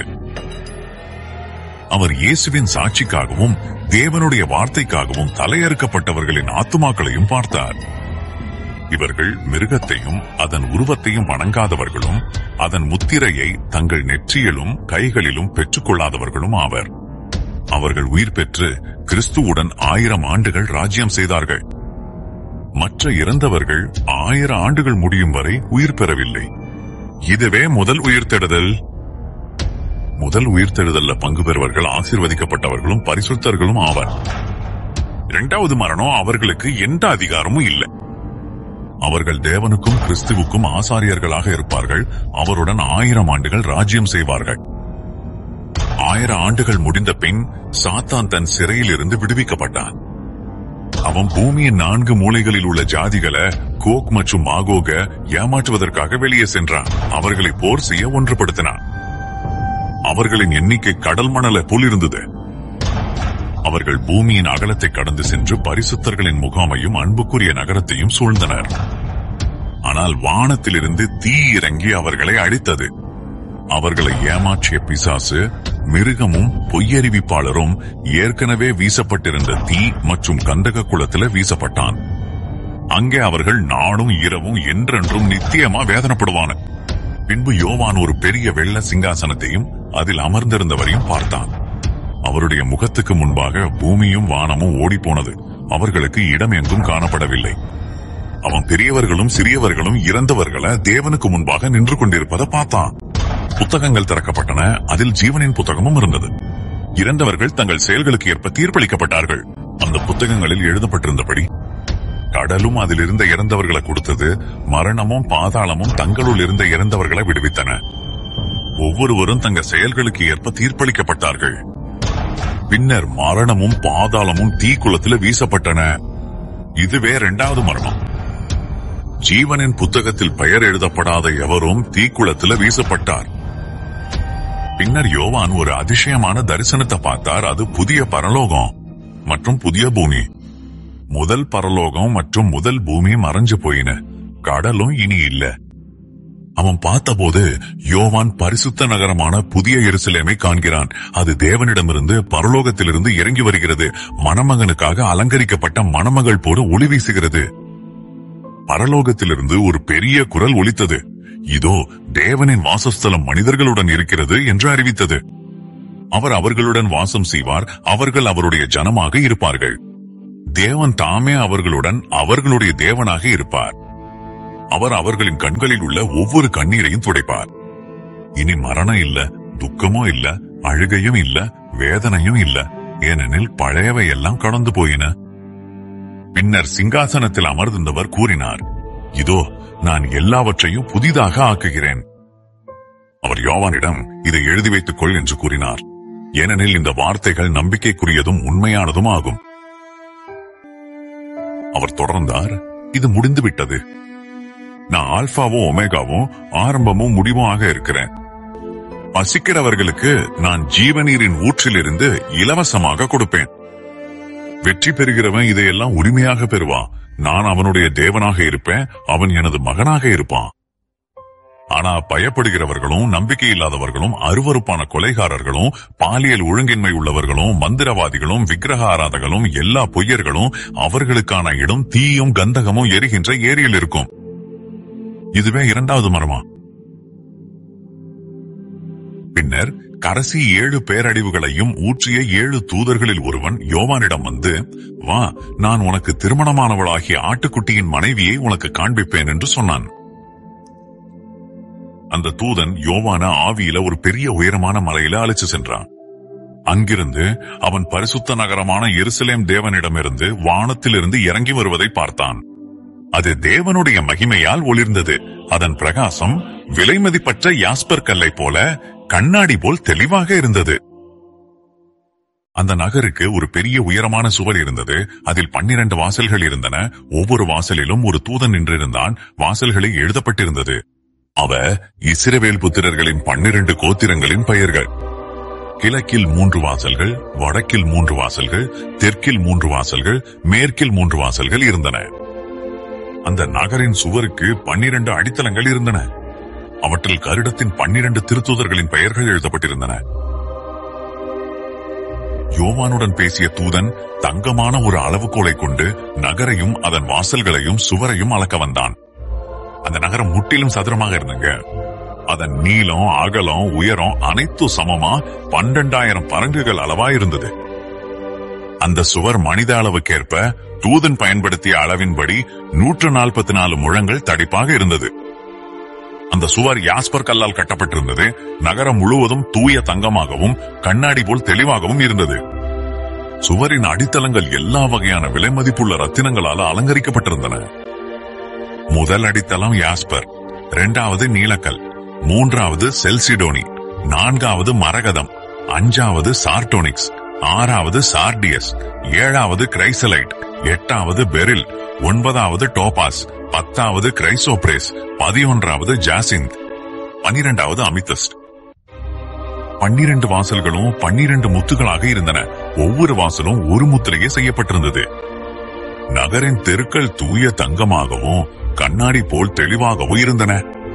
அவர் இயேசுவின் சாட்சிக்காகவும் தேவனுடைய வார்த்தைக்காகவும் தலையறுக்கப்பட்டவர்களின் ஆத்துமாக்களையும் பார்த்தார். இவர்கள் மிருகத்தையும் அதன் உருவத்தையும் வணங்காதவர்களும் அதன் முத்திரையை தங்கள் நெற்றியிலும் கைகளிலும் பெற்றுக் கொள்ளாதவர்களும் ஆவர். அவர்கள் உயிர் பெற்று கிறிஸ்துவுடன் 1000 ஆண்டுகள் ராஜ்யம் செய்தார்கள். மற்ற இறந்தவர்கள் 1000 ஆண்டுகள் முடியும் வரை உயிர் பெறவில்லை. இதுவே முதல் உயிர்த்தெழுதல். முதல் உயிர்த்தெழுதல்ல பங்கு பெறுவர்கள் ஆசீர்வதிக்கப்பட்டவர்களும் பரிசுத்தர்களும் ஆவர். இரண்டாவது மரணம் அவர்களுக்கு எந்த அதிகாரமும் இல்லை. அவர்கள் தேவனுக்கும் கிறிஸ்துவுக்கும் ஆசாரியர்களாக இருப்பார்கள். அவருடன் 1000 ஆண்டுகள் ராஜ்யம் செய்வார்கள். 1000 ஆண்டுகள் முடிந்த பின் சாத்தான் தன் சிறையில் இருந்து விடுவிக்கப்பட்டான். அவன் பூமியின் 4 மூலைகளில் உள்ள ஜாதிகளை கோக் மற்றும் மாகோக ஏமாற்றுவதற்காக வெளியே சென்றான். அவர்களை போர் செய்ய ஒன்றுபடுத்தினான். அவர்களின் எண்ணிக்கை கடல் மணலை போல் இருந்தது. அவர்கள் பூமியின் அகலத்தை கடந்து சென்று பரிசுத்தர்களின் முகாமையும் அன்புக்குரிய நகரத்தையும் சூழ்ந்தனர். ஆனால் வானத்திலிருந்து தீ இறங்கி அவர்களை அழித்தது. அவர்களை ஏமாற்றிய பிசாசு மிருகமும் பொய்யறிவிப்பாளரும் ஏற்கனவே வீசப்பட்டிருந்த தீ மற்றும் கந்தக குளத்தில வீசப்பட்டான். அங்கே அவர்கள் நாடும் இரவும் என்றென்றும் நித்தியமா வேதனைப்படுவான. பின்பு யோவான் ஒரு பெரிய வெள்ள சிங்காசனத்தையும் அதில் அமர்ந்திருந்தவரையும் பார்த்தான். அவருடைய முகத்துக்கு முன்பாக பூமியும் வானமும் ஓடிப்போனது. அவர்களுக்கு இடம் எங்கும் காணப்படவில்லை. அவன் பெரியவர்களும் சிறியவர்களும் இறந்தவர்களை தேவனுக்கு முன்பாக நின்று கொண்டிருப்பதை பார்த்தான். புத்தகங்கள் திறக்கப்பட்டன. அதில் ஜீவனின் புத்தகமும் இருந்தது. இறந்தவர்கள் தங்கள் செயல்களுக்கு ஏற்ப தீர்ப்பளிக்கப்பட்டார்கள். அந்த புத்தகங்களில் எழுதப்பட்டிருந்தபடி கடலும் அதில் இருந்த இறந்தவர்களை கொடுத்தது. மரணமும் பாதாளமும் தங்களுள் இருந்த இறந்தவர்களை விடுவித்தன. ஒவ்வொருவரும் தங்கள் செயல்களுக்கு ஏற்ப தீர்ப்பளிக்கப்பட்டார்கள். பின்னர் மரணமும் பாதாளமும் தீக்குளத்தில் வீசப்பட்டன. இதுவே 2வது மரணம். ஜீவனின் புத்தகத்தில் பெயர் எழுதப்படாத எவரும் தீக்குளத்தில் வீசப்பட்டார். பின்னர் யோவான் ஒரு அதிசயமான தரிசனத்தை பார்த்தார். அது புதிய பரலோகம் மற்றும் புதிய பூமி. முதல் பரலோகம் மற்றும் முதல் பூமி மறைஞ்சு போயின. கடலும் இனி இல்ல. அவன் பார்த்தபோது யோவான் பரிசுத்த நகரமான புதிய எருசலேமை காண்கிறான். அது தேவனிடமிருந்து பரலோகத்திலிருந்து இறங்கி வருகிறது. மணமகனுக்காக அலங்கரிக்கப்பட்ட மணமகள் போல ஒளி வீசுகிறது. பரலோகத்திலிருந்து ஒரு பெரிய குரல் ஒலித்தது. இதோ தேவனின் வாசஸ்தலம் மனிதர்களுடன் இருக்கிறது என்று அறிவித்தது. அவர் அவர்களுடன் வாசம் செய்வார், அவர்கள் அவருடைய ஜனமாக இருப்பார்கள். தேவன் தாமே அவர்களுடன் அவர்களுடைய தேவனாக இருப்பார். அவர் அவர்களின் கண்களில் உள்ள ஒவ்வொரு கண்ணீரையும் துடைப்பார். இனி மரணம் இல்ல, துக்கமோ இல்ல, அழுகையும் இல்ல, வேதனையும் இல்ல, ஏனெனில் பழையவை எல்லாம் கடந்து போயின. பின்னர் சிங்காசனத்தில் அமர்ந்திருந்தவர் கூறினார், இதோ நான் எல்லாவற்றையும் புதிதாக ஆக்குகிறேன். அவர் யோவானிடம் இதை எழுதி வைத்துக் கொள் என்று கூறினார். ஏனெனில் இந்த வார்த்தைகள் நம்பிக்கைக்குரியதும் உண்மையானதும் ஆகும். அவர் தொடர்ந்தார், இது முடிந்துவிட்டது. நான் ஆல்பாவும் ஒமேகாவும் ஆரம்பமும் முடிவுமாக இருக்கிறேன். பசிக்கிறவர்களுக்கு நான் ஜீவநீரின் ஊற்றிலிருந்து இலவசமாக கொடுப்பேன். வெற்றி பெறுகிறவன் இதையெல்லாம் உரிமையாக பெறுவான். நான் அவனுடைய தேவனாக இருப்பேன், அவன் எனது மகனாக இருப்பான். ஆனா பயப்படுகிறவர்களும் நம்பிக்கை இல்லாதவர்களும் அருவருப்பான கொலைகாரர்களும் பாலியல் ஒழுங்கின்மை உள்ளவர்களும் மந்திரவாதிகளும் விக்கிரக ஆராதகர்களும் எல்லா பொய்யர்களும் அவர்களுக்கான இடம் தீயும் கந்தகமும் எரிகின்ற ஏரியில் இருக்கும். இதுவே இரண்டாவது மரமா. பின்னர் கடைசி 7 பேரழிவுகளையும் ஊற்றிய 7 தூதர்களில் ஒருவன் யோவானிடம் வந்து, வா, நான் உனக்கு திருமணமானவளாகிய ஆட்டுக்குட்டியின் மனைவியை உனக்கு காண்பிப்பேன் என்று சொன்னான். அந்த தூதன் யோவான ஆவியில ஒரு பெரிய உயரமான மலையில அழைச்சு சென்றான். அங்கிருந்து அவன் பரிசுத்த நகரமான எருசலேம் தேவனிடமிருந்து வானத்திலிருந்து இறங்கி வருவதை பார்த்தான். அது தேவனுடைய மகிமையால் ஒளிர்ந்தது. அதன் பிரகாசம் விலைமதிப்பற்ற யாஸ்பர் கல்லை போல கண்ணாடி போல் தெளிவாக இருந்தது. அந்த நகருக்கு ஒரு பெரிய உயரமான சுவர் இருந்தது. அதில் 12 வாசல்கள் இருந்தன. ஒவ்வொரு வாசலிலும் ஒரு தூதன் நின்றிருந்தான். வாசல்களில் எழுதப்பட்டிருந்தது, அவ இஸ்ரவேல் புத்திரர்களின் 12 கோத்திரங்களின் பெயர்கள். கிழக்கில் 3 வாசல்கள், வடக்கில் 3 வாசல்கள், தெற்கில் 3 வாசல்கள், மேற்கில் 3 வாசல்கள் இருந்தன. அந்த நகரின் சுவருக்கு 12 அடித்தளங்கள் இருந்தன. அவற்றில் கருடத்தின் 12 திருத்தூதர்களின் பெயர்கள் எழுதப்பட்டிருந்தன. யோவானுடன் பேசிய தூதன் தங்கமான ஒரு அளவுகோலை கொண்டு நகரையும் அதன் வாசல்களையும் சுவரையும் அளக்க வந்தான். அந்த நகரம் முற்றிலும் சதுரமாக இருந்தங்க. அதன் நீளம், அகலம், உயரம் அனைத்தும் சமமா 12,000 பரங்குகள் அளவா இருந்தது. அந்த சுவர் மனித அளவுக்கேற்ப தூதன் பயன்படுத்திய அளவின்படி 144 முழங்கள் தடிப்பாக இருந்தது. அந்த சுவர் யாஸ்பர் கல்லால் கட்டப்பட்டிருந்தது. நகரம் முழுவதும் தூய தங்கமாகவும் கண்ணாடி போல் தெளிவாகவும் இருந்தது. சுவரின் அடித்தளங்கள் எல்லா வகையான விலை மதிப்புள்ள ரத்தினங்களால் அலங்கரிக்கப்பட்டிருந்தன. முதல் அடித்தளம் யாஸ்பர், 2வது நீலக்கல், 3வது செல்சிடோனி, 4வது மரகதம், 5வது சார்டோனிக்ஸ், 6வது சார்டியஸ், 7வது கிரைசலைட், 8வது பெரில், 9வது டோபாஸ், 10வது கிரைசோப்ரேஸ், 11வது ஜாசிந்த், 12வது அமித்தஸ்ட். 12 வாசல்களும் 12 முத்துகளாக இருந்தன. ஒவ்வொரு வாசலும் ஒரு முத்திரையே செய்யப்பட்டிருந்தது. நகரின் தெருக்கள் தூய தங்கமாகவும் கண்ணாடி போல் தெளிவாகவும் இருந்தன.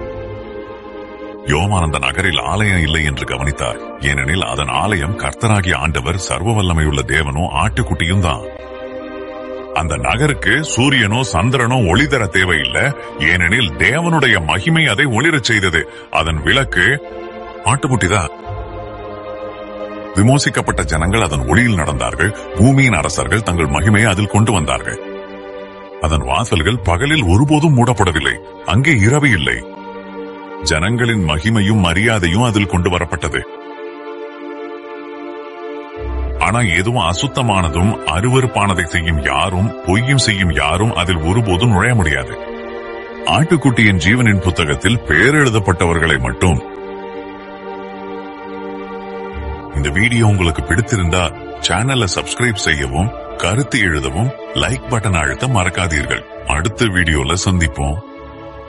யோவான் அந்த நகரில் ஆலயம் இல்லை என்று கவனித்தார். ஏனெனில் அதன் ஆலயம் கர்த்தராகிய ஆண்டவர் சர்வ வல்லமையுள்ள தேவனும் ஆட்டுக்குட்டியும் தான். அந்த நகருக்கு சூரியனோ சந்திரனோ ஒளி தர தேவையில்லை. ஏனெனில் தேவனுடைய மகிமை அதை ஒளிரச் செய்தது. அதன் விளக்கு ஆட்டுக்குட்டிதான். விமோசிக்கப்பட்ட ஜனங்கள் அதன் ஒளியில் நடந்தார்கள். பூமியின் அரசர்கள் தங்கள் மகிமையை அதில் கொண்டு வந்தார்கள். அதன் வாசல்கள் பகலில் ஒருபோதும் மூடப்படவில்லை. அங்கே இரவு இல்லை. ஜனங்களின் மகிமையும் மரியாதையும் அதில் கொண்டு வரப்பட்டது. ஆனா எதுவும் அசுத்தமானதும் அருவருப்பானதை செய்யும் யாரும் பொய்யும் செய்யும் யாரும் அதில் ஒருபோதும் நுழைய முடியாது. ஆட்டுக்குட்டியின் ஜீவனின் புத்தகத்தில் பெயர் எழுதப்பட்டவர்களை மட்டும். இந்த வீடியோ உங்களுக்கு பிடித்திருந்தா சேனலை சப்ஸ்கிரைப் செய்யவும், கருத்து எழுதவும், லைக் பட்டன் அழுத்த மறக்காதீர்கள். அடுத்த வீடியோல சந்திப்போம்.